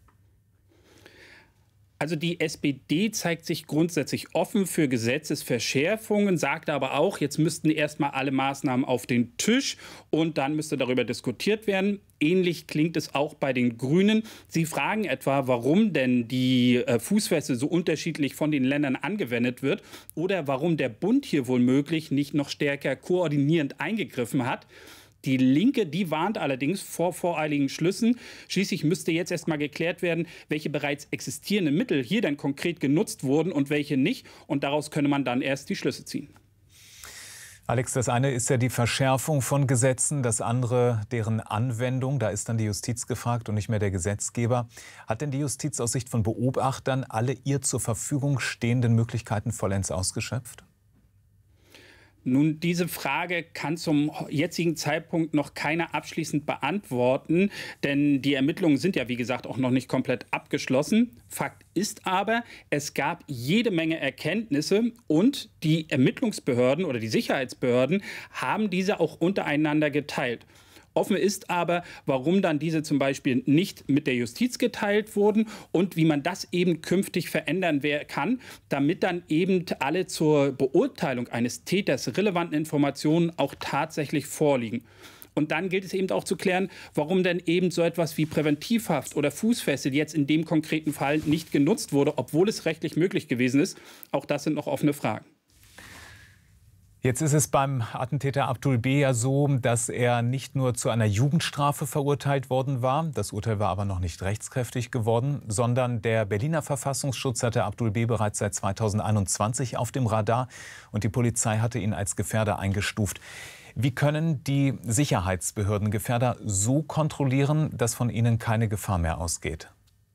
Also die S P D zeigt sich grundsätzlich offen für Gesetzesverschärfungen, sagt aber auch, jetzt müssten erst mal alle Maßnahmen auf den Tisch und dann müsste darüber diskutiert werden. Ähnlich klingt es auch bei den Grünen. Sie fragen etwa, warum denn die Fußfessel so unterschiedlich von den Ländern angewendet wird oder warum der Bund hier womöglich nicht noch stärker koordinierend eingegriffen hat. Die Linke, die warnt allerdings vor voreiligen Schlüssen. Schließlich müsste jetzt erst mal geklärt werden, welche bereits existierenden Mittel hier denn konkret genutzt wurden und welche nicht. Und daraus könne man dann erst die Schlüsse ziehen. Alex, das eine ist ja die Verschärfung von Gesetzen, das andere deren Anwendung. Da ist dann die Justiz gefragt und nicht mehr der Gesetzgeber. Hat denn die Justiz aus Sicht von Beobachtern alle ihr zur Verfügung stehenden Möglichkeiten vollends ausgeschöpft? Nun, diese Frage kann zum jetzigen Zeitpunkt noch keiner abschließend beantworten, denn die Ermittlungen sind ja, wie gesagt, auch noch nicht komplett abgeschlossen. Fakt ist aber, es gab jede Menge Erkenntnisse und die Ermittlungsbehörden oder die Sicherheitsbehörden haben diese auch untereinander geteilt. Offen ist aber, warum dann diese zum Beispiel nicht mit der Justiz geteilt wurden und wie man das eben künftig verändern kann, damit dann eben alle zur Beurteilung eines Täters relevanten Informationen auch tatsächlich vorliegen. Und dann gilt es eben auch zu klären, warum denn eben so etwas wie Präventivhaft oder Fußfessel jetzt in dem konkreten Fall nicht genutzt wurde, obwohl es rechtlich möglich gewesen ist. Auch das sind noch offene Fragen. Jetzt ist es beim Attentäter Abdul B. ja so, dass er nicht nur zu einer Jugendstrafe verurteilt worden war, das Urteil war aber noch nicht rechtskräftig geworden, sondern der Berliner Verfassungsschutz hatte Abdul B. bereits seit zweitausendeinundzwanzig auf dem Radar und die Polizei hatte ihn als Gefährder eingestuft. Wie können die Sicherheitsbehörden Gefährder so kontrollieren, dass von ihnen keine Gefahr mehr ausgeht?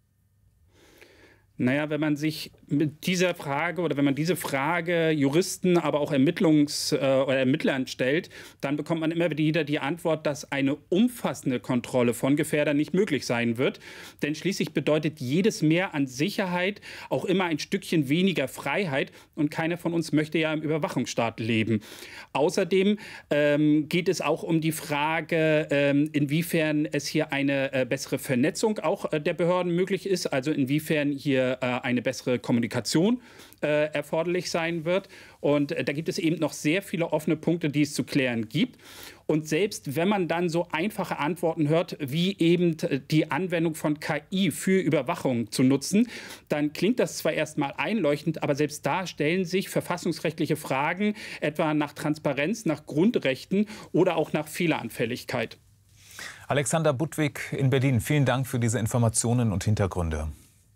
Naja, wenn man sich mit dieser Frage oder wenn man diese Frage Juristen, aber auch Ermittlungs- äh, oder Ermittlern stellt, dann bekommt man immer wieder die Antwort, dass eine umfassende Kontrolle von Gefährdern nicht möglich sein wird. Denn schließlich bedeutet jedes Mehr an Sicherheit auch immer ein Stückchen weniger Freiheit. Und keiner von uns möchte ja im Überwachungsstaat leben. Außerdem ähm, geht es auch um die Frage, ähm, inwiefern es hier eine äh, bessere Vernetzung auch äh, der Behörden möglich ist. Also inwiefern hier eine bessere Kommunikation äh, erforderlich sein wird. Und äh, da gibt es eben noch sehr viele offene Punkte, die es zu klären gibt. Und selbst wenn man dann so einfache Antworten hört, wie eben die Anwendung von K I für Überwachung zu nutzen, dann klingt das zwar erstmal einleuchtend, aber selbst da stellen sich verfassungsrechtliche Fragen, etwa nach Transparenz, nach Grundrechten oder auch nach Fehleranfälligkeit. Alexander Budwig in Berlin, vielen Dank für diese Informationen und Hintergründe.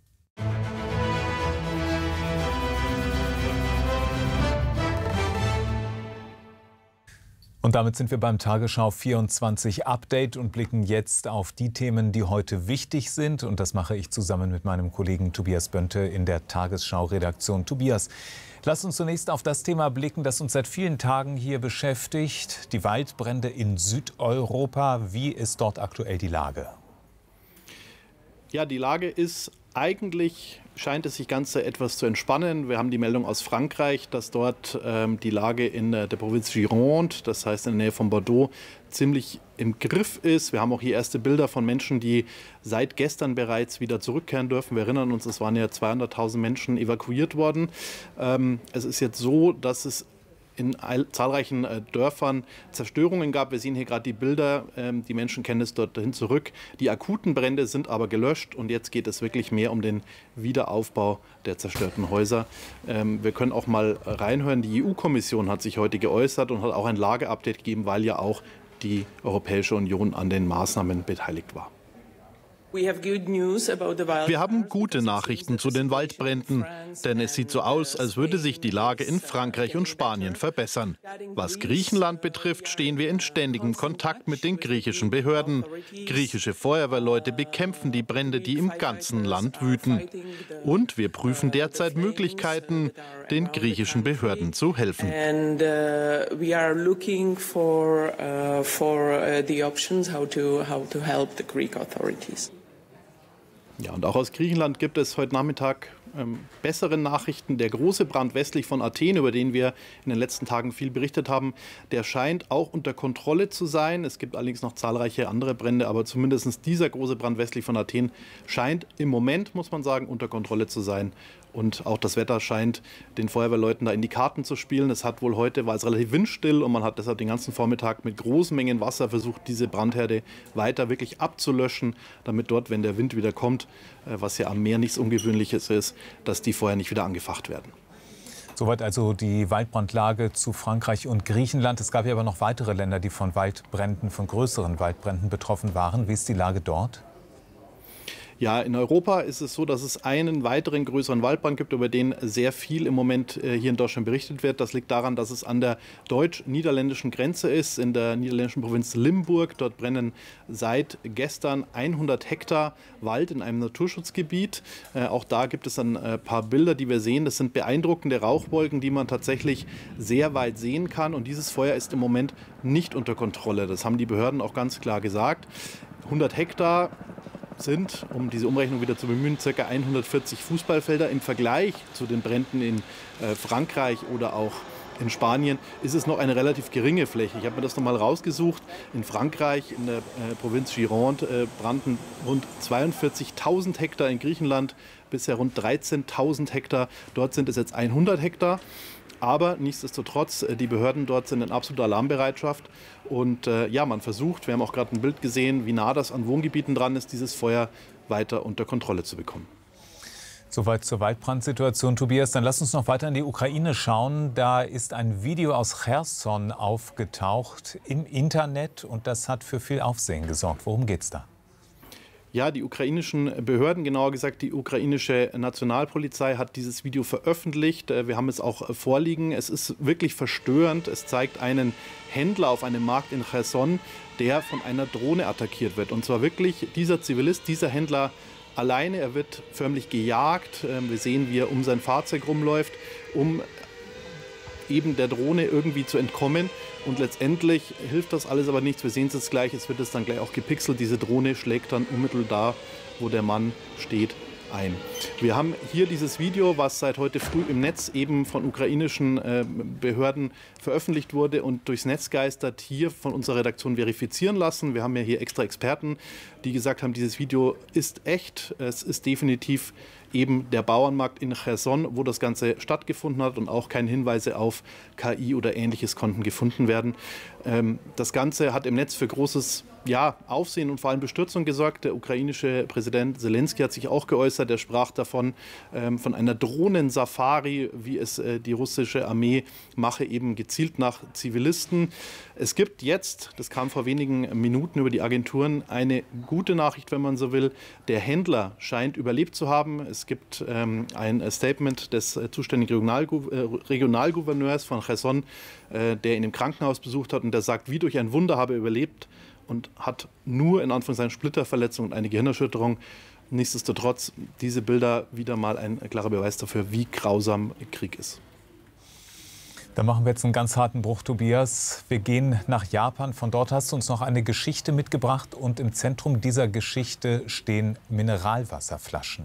Und damit sind wir beim Tagesschau vierundzwanzig Update und blicken jetzt auf die Themen, die heute wichtig sind. Und das mache ich zusammen mit meinem Kollegen Tobias Bönte in der Tagesschau-Redaktion. Tobias, lass uns zunächst auf das Thema blicken, das uns seit vielen Tagen hier beschäftigt. Die Waldbrände in Südeuropa. Wie ist dort aktuell die Lage? Ja, die Lage ist eigentlich, scheint es sich Ganze etwas zu entspannen. Wir haben die Meldung aus Frankreich, dass dort ähm, die Lage in äh, der Provinz Gironde, das heißt in der Nähe von Bordeaux, ziemlich im Griff ist. Wir haben auch hier erste Bilder von Menschen, die seit gestern bereits wieder zurückkehren dürfen. Wir erinnern uns, es waren ja zweihunderttausend Menschen evakuiert worden. Ähm, es ist jetzt so, dass es in zahlreichen äh, Dörfern Zerstörungen gab. Wir sehen hier gerade die Bilder, ähm, die Menschen kennen es dorthin zurück. Die akuten Brände sind aber gelöscht und jetzt geht es wirklich mehr um den Wiederaufbau der zerstörten Häuser. Ähm, wir können auch mal reinhören, die E U-Kommission hat sich heute geäußert und hat auch ein Lageupdate gegeben, weil ja auch die Europäische Union an den Maßnahmen beteiligt war. Wir haben gute Nachrichten zu den Waldbränden, denn es sieht so aus, als würde sich die Lage in Frankreich und Spanien verbessern. Was Griechenland betrifft, stehen wir in ständigem Kontakt mit den griechischen Behörden. Griechische Feuerwehrleute bekämpfen die Brände, die im ganzen Land wüten. Und wir prüfen derzeit Möglichkeiten, den griechischen Behörden zu helfen. Ja, und auch aus Griechenland gibt es heute Nachmittag ähm, bessere Nachrichten. Der große Brand westlich von Athen, über den wir in den letzten Tagen viel berichtet haben, der scheint auch unter Kontrolle zu sein. Es gibt allerdings noch zahlreiche andere Brände, aber zumindest dieser große Brand westlich von Athen scheint im Moment, muss man sagen, unter Kontrolle zu sein. Und auch das Wetter scheint den Feuerwehrleuten da in die Karten zu spielen. Es hat wohl heute, war es relativ windstill und man hat deshalb den ganzen Vormittag mit großen Mengen Wasser versucht, diese Brandherde weiter wirklich abzulöschen, damit dort, wenn der Wind wieder kommt, was ja am Meer nichts Ungewöhnliches ist, dass die Feuer nicht wieder angefacht werden. Soweit also die Waldbrandlage zu Frankreich und Griechenland. Es gab ja aber noch weitere Länder, die von Waldbränden, von größeren Waldbränden betroffen waren. Wie ist die Lage dort? Ja, in Europa ist es so, dass es einen weiteren größeren Waldbrand gibt, über den sehr viel im Moment hier in Deutschland berichtet wird. Das liegt daran, dass es an der deutsch-niederländischen Grenze ist, in der niederländischen Provinz Limburg. Dort brennen seit gestern hundert Hektar Wald in einem Naturschutzgebiet. Äh, auch da gibt es ein äh, paar Bilder, die wir sehen. Das sind beeindruckende Rauchwolken, die man tatsächlich sehr weit sehen kann. Und dieses Feuer ist im Moment nicht unter Kontrolle. Das haben die Behörden auch ganz klar gesagt. hundert Hektar sind, um diese Umrechnung wieder zu bemühen, ca. hundertvierzig Fußballfelder. Im Vergleich zu den Bränden in äh, Frankreich oder auch in Spanien ist es noch eine relativ geringe Fläche. Ich habe mir das nochmal rausgesucht. In Frankreich, in der äh, Provinz Gironde, äh, brannten rund zweiundvierzigtausend Hektar, in Griechenland bisher rund dreizehntausend Hektar. Dort sind es jetzt hundert Hektar. Aber nichtsdestotrotz, die Behörden dort sind in absoluter Alarmbereitschaft. Und äh, ja, man versucht, wir haben auch gerade ein Bild gesehen, wie nah das an Wohngebieten dran ist, dieses Feuer weiter unter Kontrolle zu bekommen. Soweit zur Waldbrandsituation, Tobias. Dann lass uns noch weiter in die Ukraine schauen. Da ist ein Video aus Cherson aufgetaucht im Internet und das hat für viel Aufsehen gesorgt. Worum geht's da? Ja, die ukrainischen Behörden, genauer gesagt die ukrainische Nationalpolizei, hat dieses Video veröffentlicht. Wir haben es auch vorliegen. Es ist wirklich verstörend. Es zeigt einen Händler auf einem Markt in Cherson, der von einer Drohne attackiert wird. Und zwar wirklich dieser Zivilist, dieser Händler alleine. Er wird förmlich gejagt. Wir sehen, wie er um sein Fahrzeug rumläuft, um eben der Drohne irgendwie zu entkommen. Und letztendlich hilft das alles aber nichts. Wir sehen es jetzt gleich, es wird es dann gleich auch gepixelt. Diese Drohne schlägt dann unmittelbar, wo der Mann steht, ein. Wir haben hier dieses Video, was seit heute früh im Netz eben von ukrainischen äh, Behörden veröffentlicht wurde und durchs Netz geistert, hier von unserer Redaktion verifizieren lassen. Wir haben ja hier extra Experten, die gesagt haben, dieses Video ist echt. Es ist definitiv eben der Bauernmarkt in Cherson, wo das Ganze stattgefunden hat und auch keine Hinweise auf K I oder Ähnliches konnten gefunden werden. Ähm, das Ganze hat im Netz für großes ja, Aufsehen und vor allem Bestürzung gesorgt. Der ukrainische Präsident Zelensky hat sich auch geäußert. Er sprach davon, ähm, von einer Drohnensafari, wie es äh, die russische Armee mache, eben gezielt nach Zivilisten. Es gibt jetzt, das kam vor wenigen Minuten über die Agenturen, eine gute Nachricht, wenn man so will. Der Händler scheint überlebt zu haben. Es gibt ähm, ein Statement des äh, zuständigen Regionalgou äh, Regionalgouverneurs von Cherson, äh, der ihn im Krankenhaus besucht hat und der sagt, wie durch ein Wunder habe er überlebt und hat nur in Anführungszeichen Splitterverletzungen und eine Gehirnerschütterung. Nichtsdestotrotz, diese Bilder wieder mal ein klarer Beweis dafür, wie grausam Krieg ist. Da machen wir jetzt einen ganz harten Bruch, Tobias. Wir gehen nach Japan. Von dort hast du uns noch eine Geschichte mitgebracht. Und im Zentrum dieser Geschichte stehen Mineralwasserflaschen.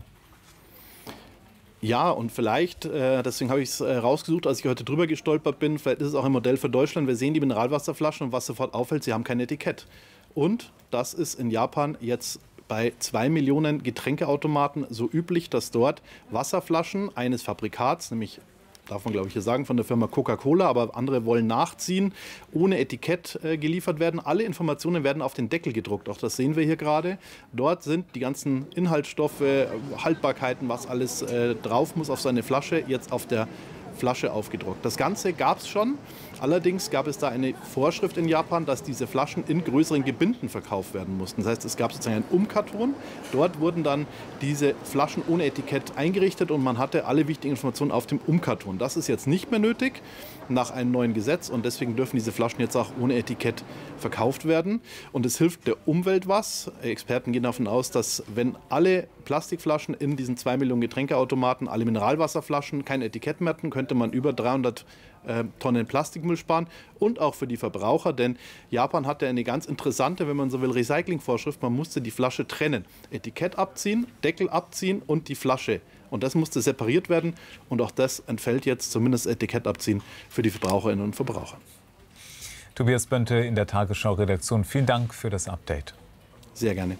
Ja, und vielleicht, äh, deswegen habe ich es äh, rausgesucht, als ich heute drüber gestolpert bin, vielleicht ist es auch ein Modell für Deutschland. Wir sehen die Mineralwasserflaschen und was sofort auffällt, sie haben kein Etikett. Und das ist in Japan jetzt bei zwei Millionen Getränkeautomaten so üblich, dass dort Wasserflaschen eines Fabrikats, nämlich darf man, glaube ich, hier sagen, von der Firma Coca-Cola, aber andere wollen nachziehen, ohne Etikett äh, geliefert werden. Alle Informationen werden auf den Deckel gedruckt. Auch das sehen wir hier gerade. Dort sind die ganzen Inhaltsstoffe, Haltbarkeiten, was alles äh, drauf muss auf so eine Flasche, jetzt auf der Flasche aufgedruckt. Das Ganze gab es schon. Allerdings gab es da eine Vorschrift in Japan, dass diese Flaschen in größeren Gebinden verkauft werden mussten. Das heißt, es gab sozusagen einen Umkarton. Dort wurden dann diese Flaschen ohne Etikett eingerichtet und man hatte alle wichtigen Informationen auf dem Umkarton. Das ist jetzt nicht mehr nötig nach einem neuen Gesetz und deswegen dürfen diese Flaschen jetzt auch ohne Etikett verkauft werden. Und es hilft der Umwelt was. Experten gehen davon aus, dass wenn alle Plastikflaschen in diesen zwei Millionen Getränkeautomaten, alle Mineralwasserflaschen kein Etikett mehr hatten, könnte man über dreihundert äh, Tonnen Plastikmüll sparen und auch für die Verbraucher, denn Japan hatte eine ganz interessante, wenn man so will, Recyclingvorschrift. Man musste die Flasche trennen. Etikett abziehen, Deckel abziehen und die Flasche. Und das musste separiert werden und auch das entfällt jetzt, zumindest Etikett abziehen, für die Verbraucherinnen und Verbraucher. Tobias Bönte in der Tagesschau-Redaktion. Vielen Dank für das Update. Sehr gerne.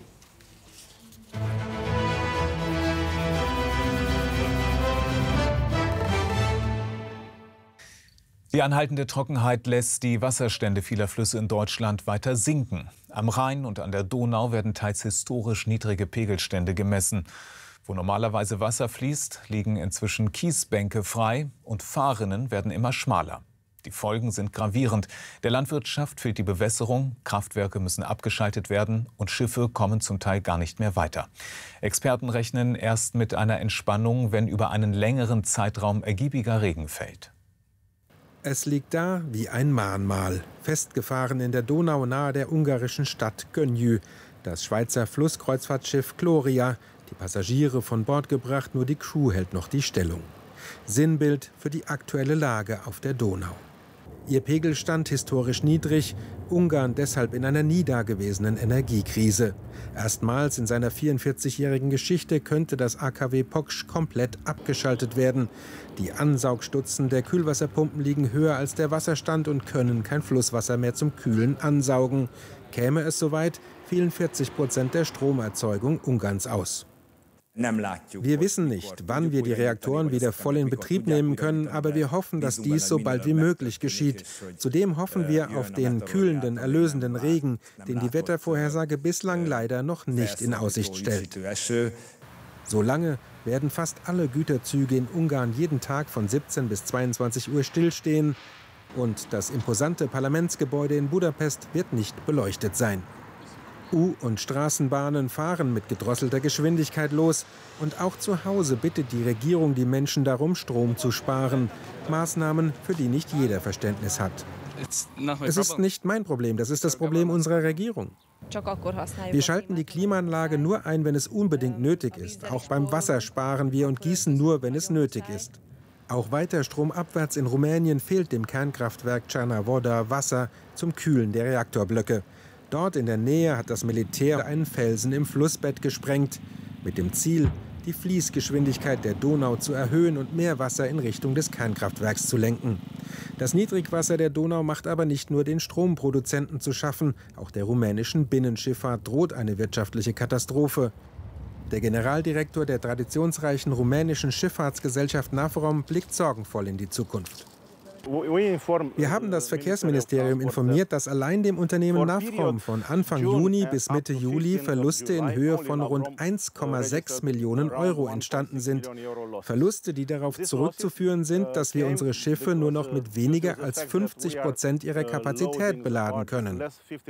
Die anhaltende Trockenheit lässt die Wasserstände vieler Flüsse in Deutschland weiter sinken. Am Rhein und an der Donau werden teils historisch niedrige Pegelstände gemessen. Wo normalerweise Wasser fließt, liegen inzwischen Kiesbänke frei und Fahrrinnen werden immer schmaler. Die Folgen sind gravierend. Der Landwirtschaft fehlt die Bewässerung, Kraftwerke müssen abgeschaltet werden und Schiffe kommen zum Teil gar nicht mehr weiter. Experten rechnen erst mit einer Entspannung, wenn über einen längeren Zeitraum ergiebiger Regen fällt. Es liegt da wie ein Mahnmal, festgefahren in der Donau nahe der ungarischen Stadt Gönyű. Das Schweizer Flusskreuzfahrtschiff Gloria, die Passagiere von Bord gebracht, nur die Crew hält noch die Stellung. Sinnbild für die aktuelle Lage auf der Donau. Ihr Pegelstand historisch niedrig, Ungarn deshalb in einer nie dagewesenen Energiekrise. Erstmals in seiner vierundvierzigjährigen Geschichte könnte das A K W Poksch komplett abgeschaltet werden. Die Ansaugstutzen der Kühlwasserpumpen liegen höher als der Wasserstand und können kein Flusswasser mehr zum Kühlen ansaugen. Käme es soweit, fielen vierzig Prozent der Stromerzeugung Ungarns aus. Wir wissen nicht, wann wir die Reaktoren wieder voll in Betrieb nehmen können, aber wir hoffen, dass dies so bald wie möglich geschieht. Zudem hoffen wir auf den kühlenden, erlösenden Regen, den die Wettervorhersage bislang leider noch nicht in Aussicht stellt. Solange werden fast alle Güterzüge in Ungarn jeden Tag von siebzehn bis zweiundzwanzig Uhr stillstehen und das imposante Parlamentsgebäude in Budapest wird nicht beleuchtet sein. U- und Straßenbahnen fahren mit gedrosselter Geschwindigkeit los. Und auch zu Hause bittet die Regierung die Menschen darum, Strom zu sparen. Maßnahmen, für die nicht jeder Verständnis hat. Es ist nicht mein Problem, das ist das Problem unserer Regierung. Wir schalten die Klimaanlage nur ein, wenn es unbedingt nötig ist. Auch beim Wasser sparen wir und gießen nur, wenn es nötig ist. Auch weiter stromabwärts in Rumänien fehlt dem Kernkraftwerk Cernavoda Wasser zum Kühlen der Reaktorblöcke. Dort in der Nähe hat das Militär einen Felsen im Flussbett gesprengt, mit dem Ziel, die Fließgeschwindigkeit der Donau zu erhöhen und mehr Wasser in Richtung des Kernkraftwerks zu lenken. Das Niedrigwasser der Donau macht aber nicht nur den Stromproduzenten zu schaffen, auch der rumänischen Binnenschifffahrt droht eine wirtschaftliche Katastrophe. Der Generaldirektor der traditionsreichen rumänischen Schifffahrtsgesellschaft Navrom blickt sorgenvoll in die Zukunft. Wir haben das Verkehrsministerium informiert, dass allein dem Unternehmen Navrom von Anfang Juni bis Mitte Juli Verluste in Höhe von rund eins Komma sechs Millionen Euro entstanden sind. Verluste, die darauf zurückzuführen sind, dass wir unsere Schiffe nur noch mit weniger als fünfzig Prozent ihrer Kapazität beladen können.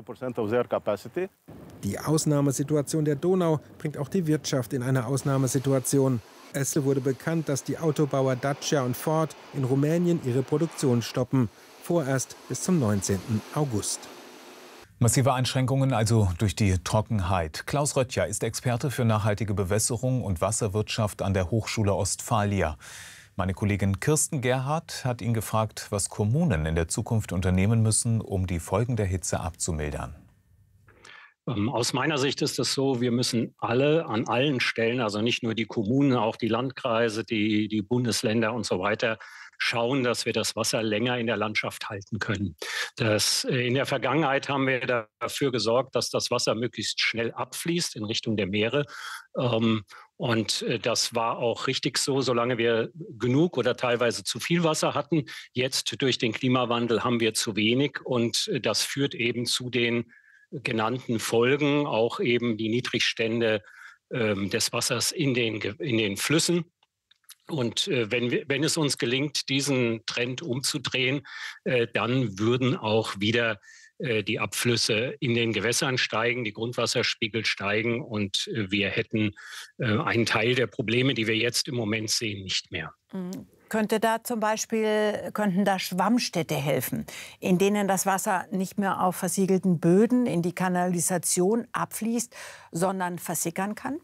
Die Ausnahmesituation der Donau bringt auch die Wirtschaft in eine Ausnahmesituation. Es wurde bekannt, dass die Autobauer Dacia und Ford in Rumänien ihre Produktion stoppen, vorerst bis zum neunzehnten August. Massive Einschränkungen also durch die Trockenheit. Klaus Röttcher ist Experte für nachhaltige Bewässerung und Wasserwirtschaft an der Hochschule Ostfalia. Meine Kollegin Kirsten Gerhardt hat ihn gefragt, was Kommunen in der Zukunft unternehmen müssen, um die Folgen der Hitze abzumildern. Aus meiner Sicht ist es so, wir müssen alle an allen Stellen, also nicht nur die Kommunen, auch die Landkreise, die, die Bundesländer und so weiter, schauen, dass wir das Wasser länger in der Landschaft halten können. Das, in der Vergangenheit haben wir dafür gesorgt, dass das Wasser möglichst schnell abfließt in Richtung der Meere. Und das war auch richtig so, solange wir genug oder teilweise zu viel Wasser hatten. Jetzt durch den Klimawandel haben wir zu wenig und das führt eben zu den genannten Folgen, auch eben die Niedrigstände äh, des Wassers in den, in den Flüssen. Und äh, wenn, wir, wenn es uns gelingt, diesen Trend umzudrehen, äh, dann würden auch wieder äh, die Abflüsse in den Gewässern steigen, die Grundwasserspiegel steigen und äh, wir hätten äh, einen Teil der Probleme, die wir jetzt im Moment sehen, nicht mehr. Mhm. Könnte da zum Beispiel, könnten da Schwammstädte helfen, in denen das Wasser nicht mehr auf versiegelten Böden in die Kanalisation abfließt, sondern versickern kann?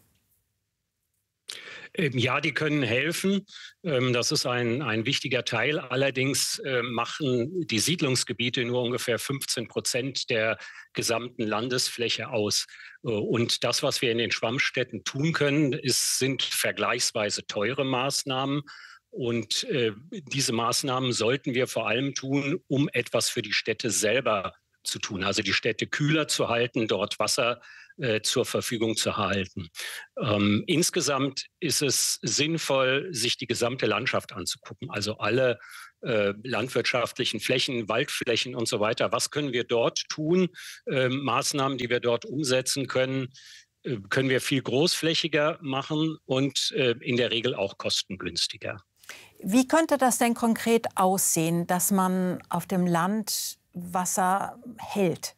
Ja, die können helfen. Das ist ein, ein wichtiger Teil. Allerdings machen die Siedlungsgebiete nur ungefähr fünfzehn Prozent der gesamten Landesfläche aus. Und das, was wir in den Schwammstädten tun können, ist, sind vergleichsweise teure Maßnahmen. Und äh, diese Maßnahmen sollten wir vor allem tun, um etwas für die Städte selber zu tun. Also die Städte kühler zu halten, dort Wasser äh, zur Verfügung zu halten. Ähm, insgesamt ist es sinnvoll, sich die gesamte Landschaft anzugucken. Also alle äh, landwirtschaftlichen Flächen, Waldflächen und so weiter. Was können wir dort tun? Äh, Maßnahmen, die wir dort umsetzen können, äh, können wir viel großflächiger machen und äh, in der Regel auch kostengünstiger. Wie könnte das denn konkret aussehen, dass man auf dem Land Wasser hält?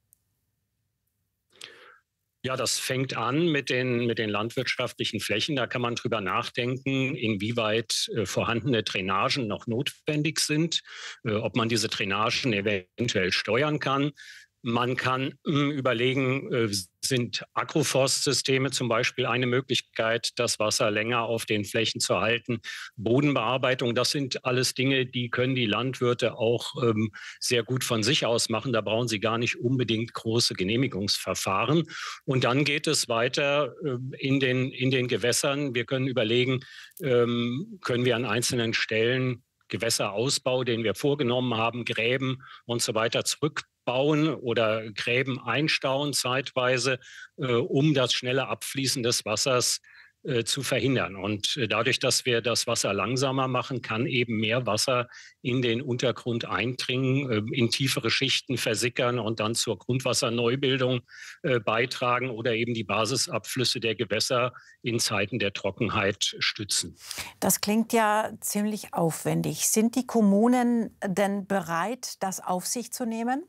Ja, das fängt an mit den, mit den landwirtschaftlichen Flächen. Da kann man drüber nachdenken, inwieweit äh, vorhandene Drainagen noch notwendig sind, äh, ob man diese Drainagen eventuell steuern kann. Man kann äh, überlegen, äh, sind Agroforstsysteme zum Beispiel eine Möglichkeit, das Wasser länger auf den Flächen zu halten. Bodenbearbeitung, das sind alles Dinge, die können die Landwirte auch ähm, sehr gut von sich aus machen. Da brauchen sie gar nicht unbedingt große Genehmigungsverfahren. Und dann geht es weiter äh, in den, in den Gewässern. Wir können überlegen, ähm, können wir an einzelnen Stellen Gewässerausbau, den wir vorgenommen haben, Gräben und so weiter zurückbauen oder Gräben einstauen zeitweise, äh, um das schnelle Abfließen des Wassers äh, zu verhindern. Und äh, dadurch, dass wir das Wasser langsamer machen, kann eben mehr Wasser in den Untergrund eindringen, äh, in tiefere Schichten versickern und dann zur Grundwasserneubildung äh, beitragen oder eben die Basisabflüsse der Gewässer in Zeiten der Trockenheit stützen. Das klingt ja ziemlich aufwendig. Sind die Kommunen denn bereit, das auf sich zu nehmen?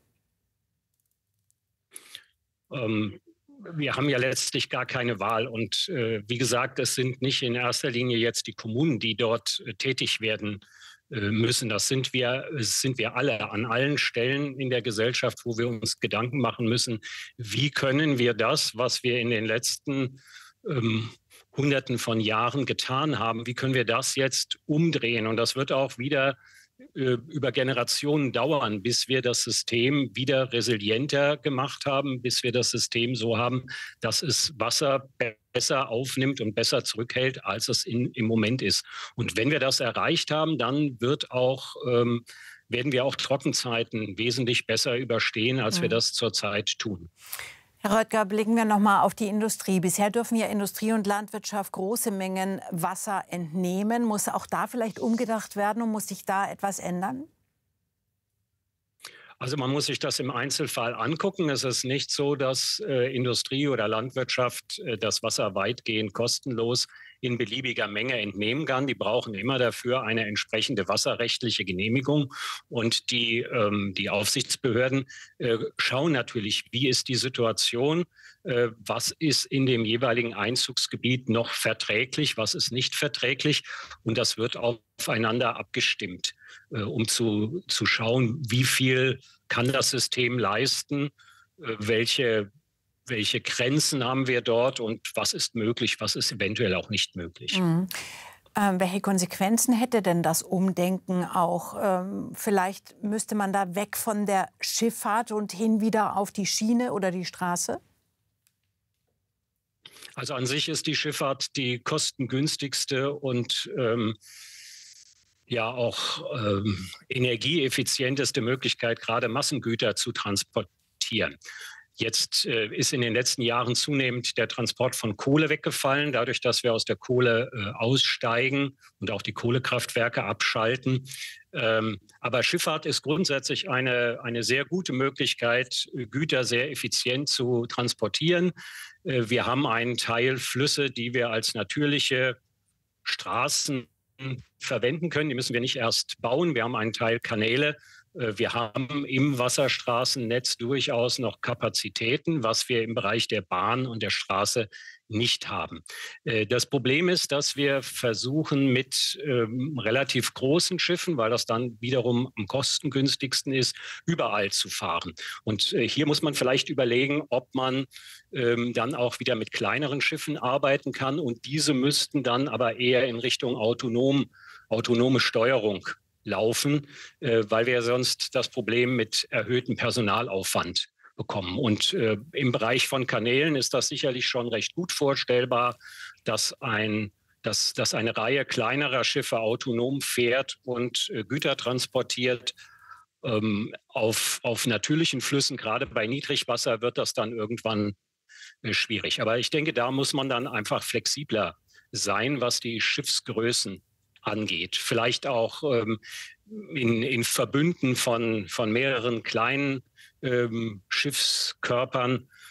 Ähm, Wir haben ja letztlich gar keine Wahl. Und äh, wie gesagt, es sind nicht in erster Linie jetzt die Kommunen, die dort äh, tätig werden äh, müssen. Das sind wir, das sind wir alle an allen Stellen in der Gesellschaft, wo wir uns Gedanken machen müssen, wie können wir das, was wir in den letzten ähm, Hunderten von Jahren getan haben, wie können wir das jetzt umdrehen? Und das wird auch wieder über Generationen dauern, bis wir das System wieder resilienter gemacht haben, bis wir das System so haben, dass es Wasser besser aufnimmt und besser zurückhält, als es in, im Moment ist. Und wenn wir das erreicht haben, dann wird auch, ähm, werden wir auch Trockenzeiten wesentlich besser überstehen, als mhm. wir das zurzeit tun. Herr Röttger, blicken wir noch mal auf die Industrie. Bisher dürfen ja Industrie und Landwirtschaft große Mengen Wasser entnehmen. Muss auch da vielleicht umgedacht werden und muss sich da etwas ändern? Also man muss sich das im Einzelfall angucken. Es ist nicht so, dass äh, Industrie oder Landwirtschaft äh, das Wasser weitgehend kostenlos in beliebiger Menge entnehmen kann. Die brauchen immer dafür eine entsprechende wasserrechtliche Genehmigung. Und die, ähm, die Aufsichtsbehörden äh, schauen natürlich, wie ist die Situation, äh, was ist in dem jeweiligen Einzugsgebiet noch verträglich, was ist nicht verträglich. Und das wird aufeinander abgestimmt, äh, um zu, zu schauen, wie viel kann das System leisten, äh, welche Welche Grenzen haben wir dort und was ist möglich, was ist eventuell auch nicht möglich? Mhm. Ähm, welche Konsequenzen hätte denn das Umdenken auch? Ähm, vielleicht müsste man da weg von der Schifffahrt und hin wieder auf die Schiene oder die Straße? Also an sich ist die Schifffahrt die kostengünstigste und ähm, ja auch ähm, energieeffizienteste Möglichkeit, gerade Massengüter zu transportieren. Jetzt äh, ist in den letzten Jahren zunehmend der Transport von Kohle weggefallen, dadurch, dass wir aus der Kohle äh, aussteigen und auch die Kohlekraftwerke abschalten. Ähm, aber Schifffahrt ist grundsätzlich eine, eine sehr gute Möglichkeit, Güter sehr effizient zu transportieren. Äh, wir haben einen Teil Flüsse, die wir als natürliche Straßen verwenden können. Die müssen wir nicht erst bauen. Wir haben einen Teil Kanäle. Wir haben im Wasserstraßennetz durchaus noch Kapazitäten, was wir im Bereich der Bahn und der Straße nicht haben. Das Problem ist, dass wir versuchen mit ähm, relativ großen Schiffen, weil das dann wiederum am kostengünstigsten ist, überall zu fahren. Und äh, hier muss man vielleicht überlegen, ob man ähm, dann auch wieder mit kleineren Schiffen arbeiten kann. Und diese müssten dann aber eher in Richtung autonom, autonome Steuerung laufen, äh, weil wir sonst das Problem mit erhöhtem Personalaufwand bekommen. Und äh, im Bereich von Kanälen ist das sicherlich schon recht gut vorstellbar, dass, ein, dass, dass eine Reihe kleinerer Schiffe autonom fährt und äh, Güter transportiert. Ähm, auf, auf natürlichen Flüssen, gerade bei Niedrigwasser, wird das dann irgendwann äh, schwierig. Aber ich denke, da muss man dann einfach flexibler sein, was die Schiffsgrößen angeht. Vielleicht auch ähm, in, in Verbünden von, von mehreren kleinen ähm, Schiffskörpern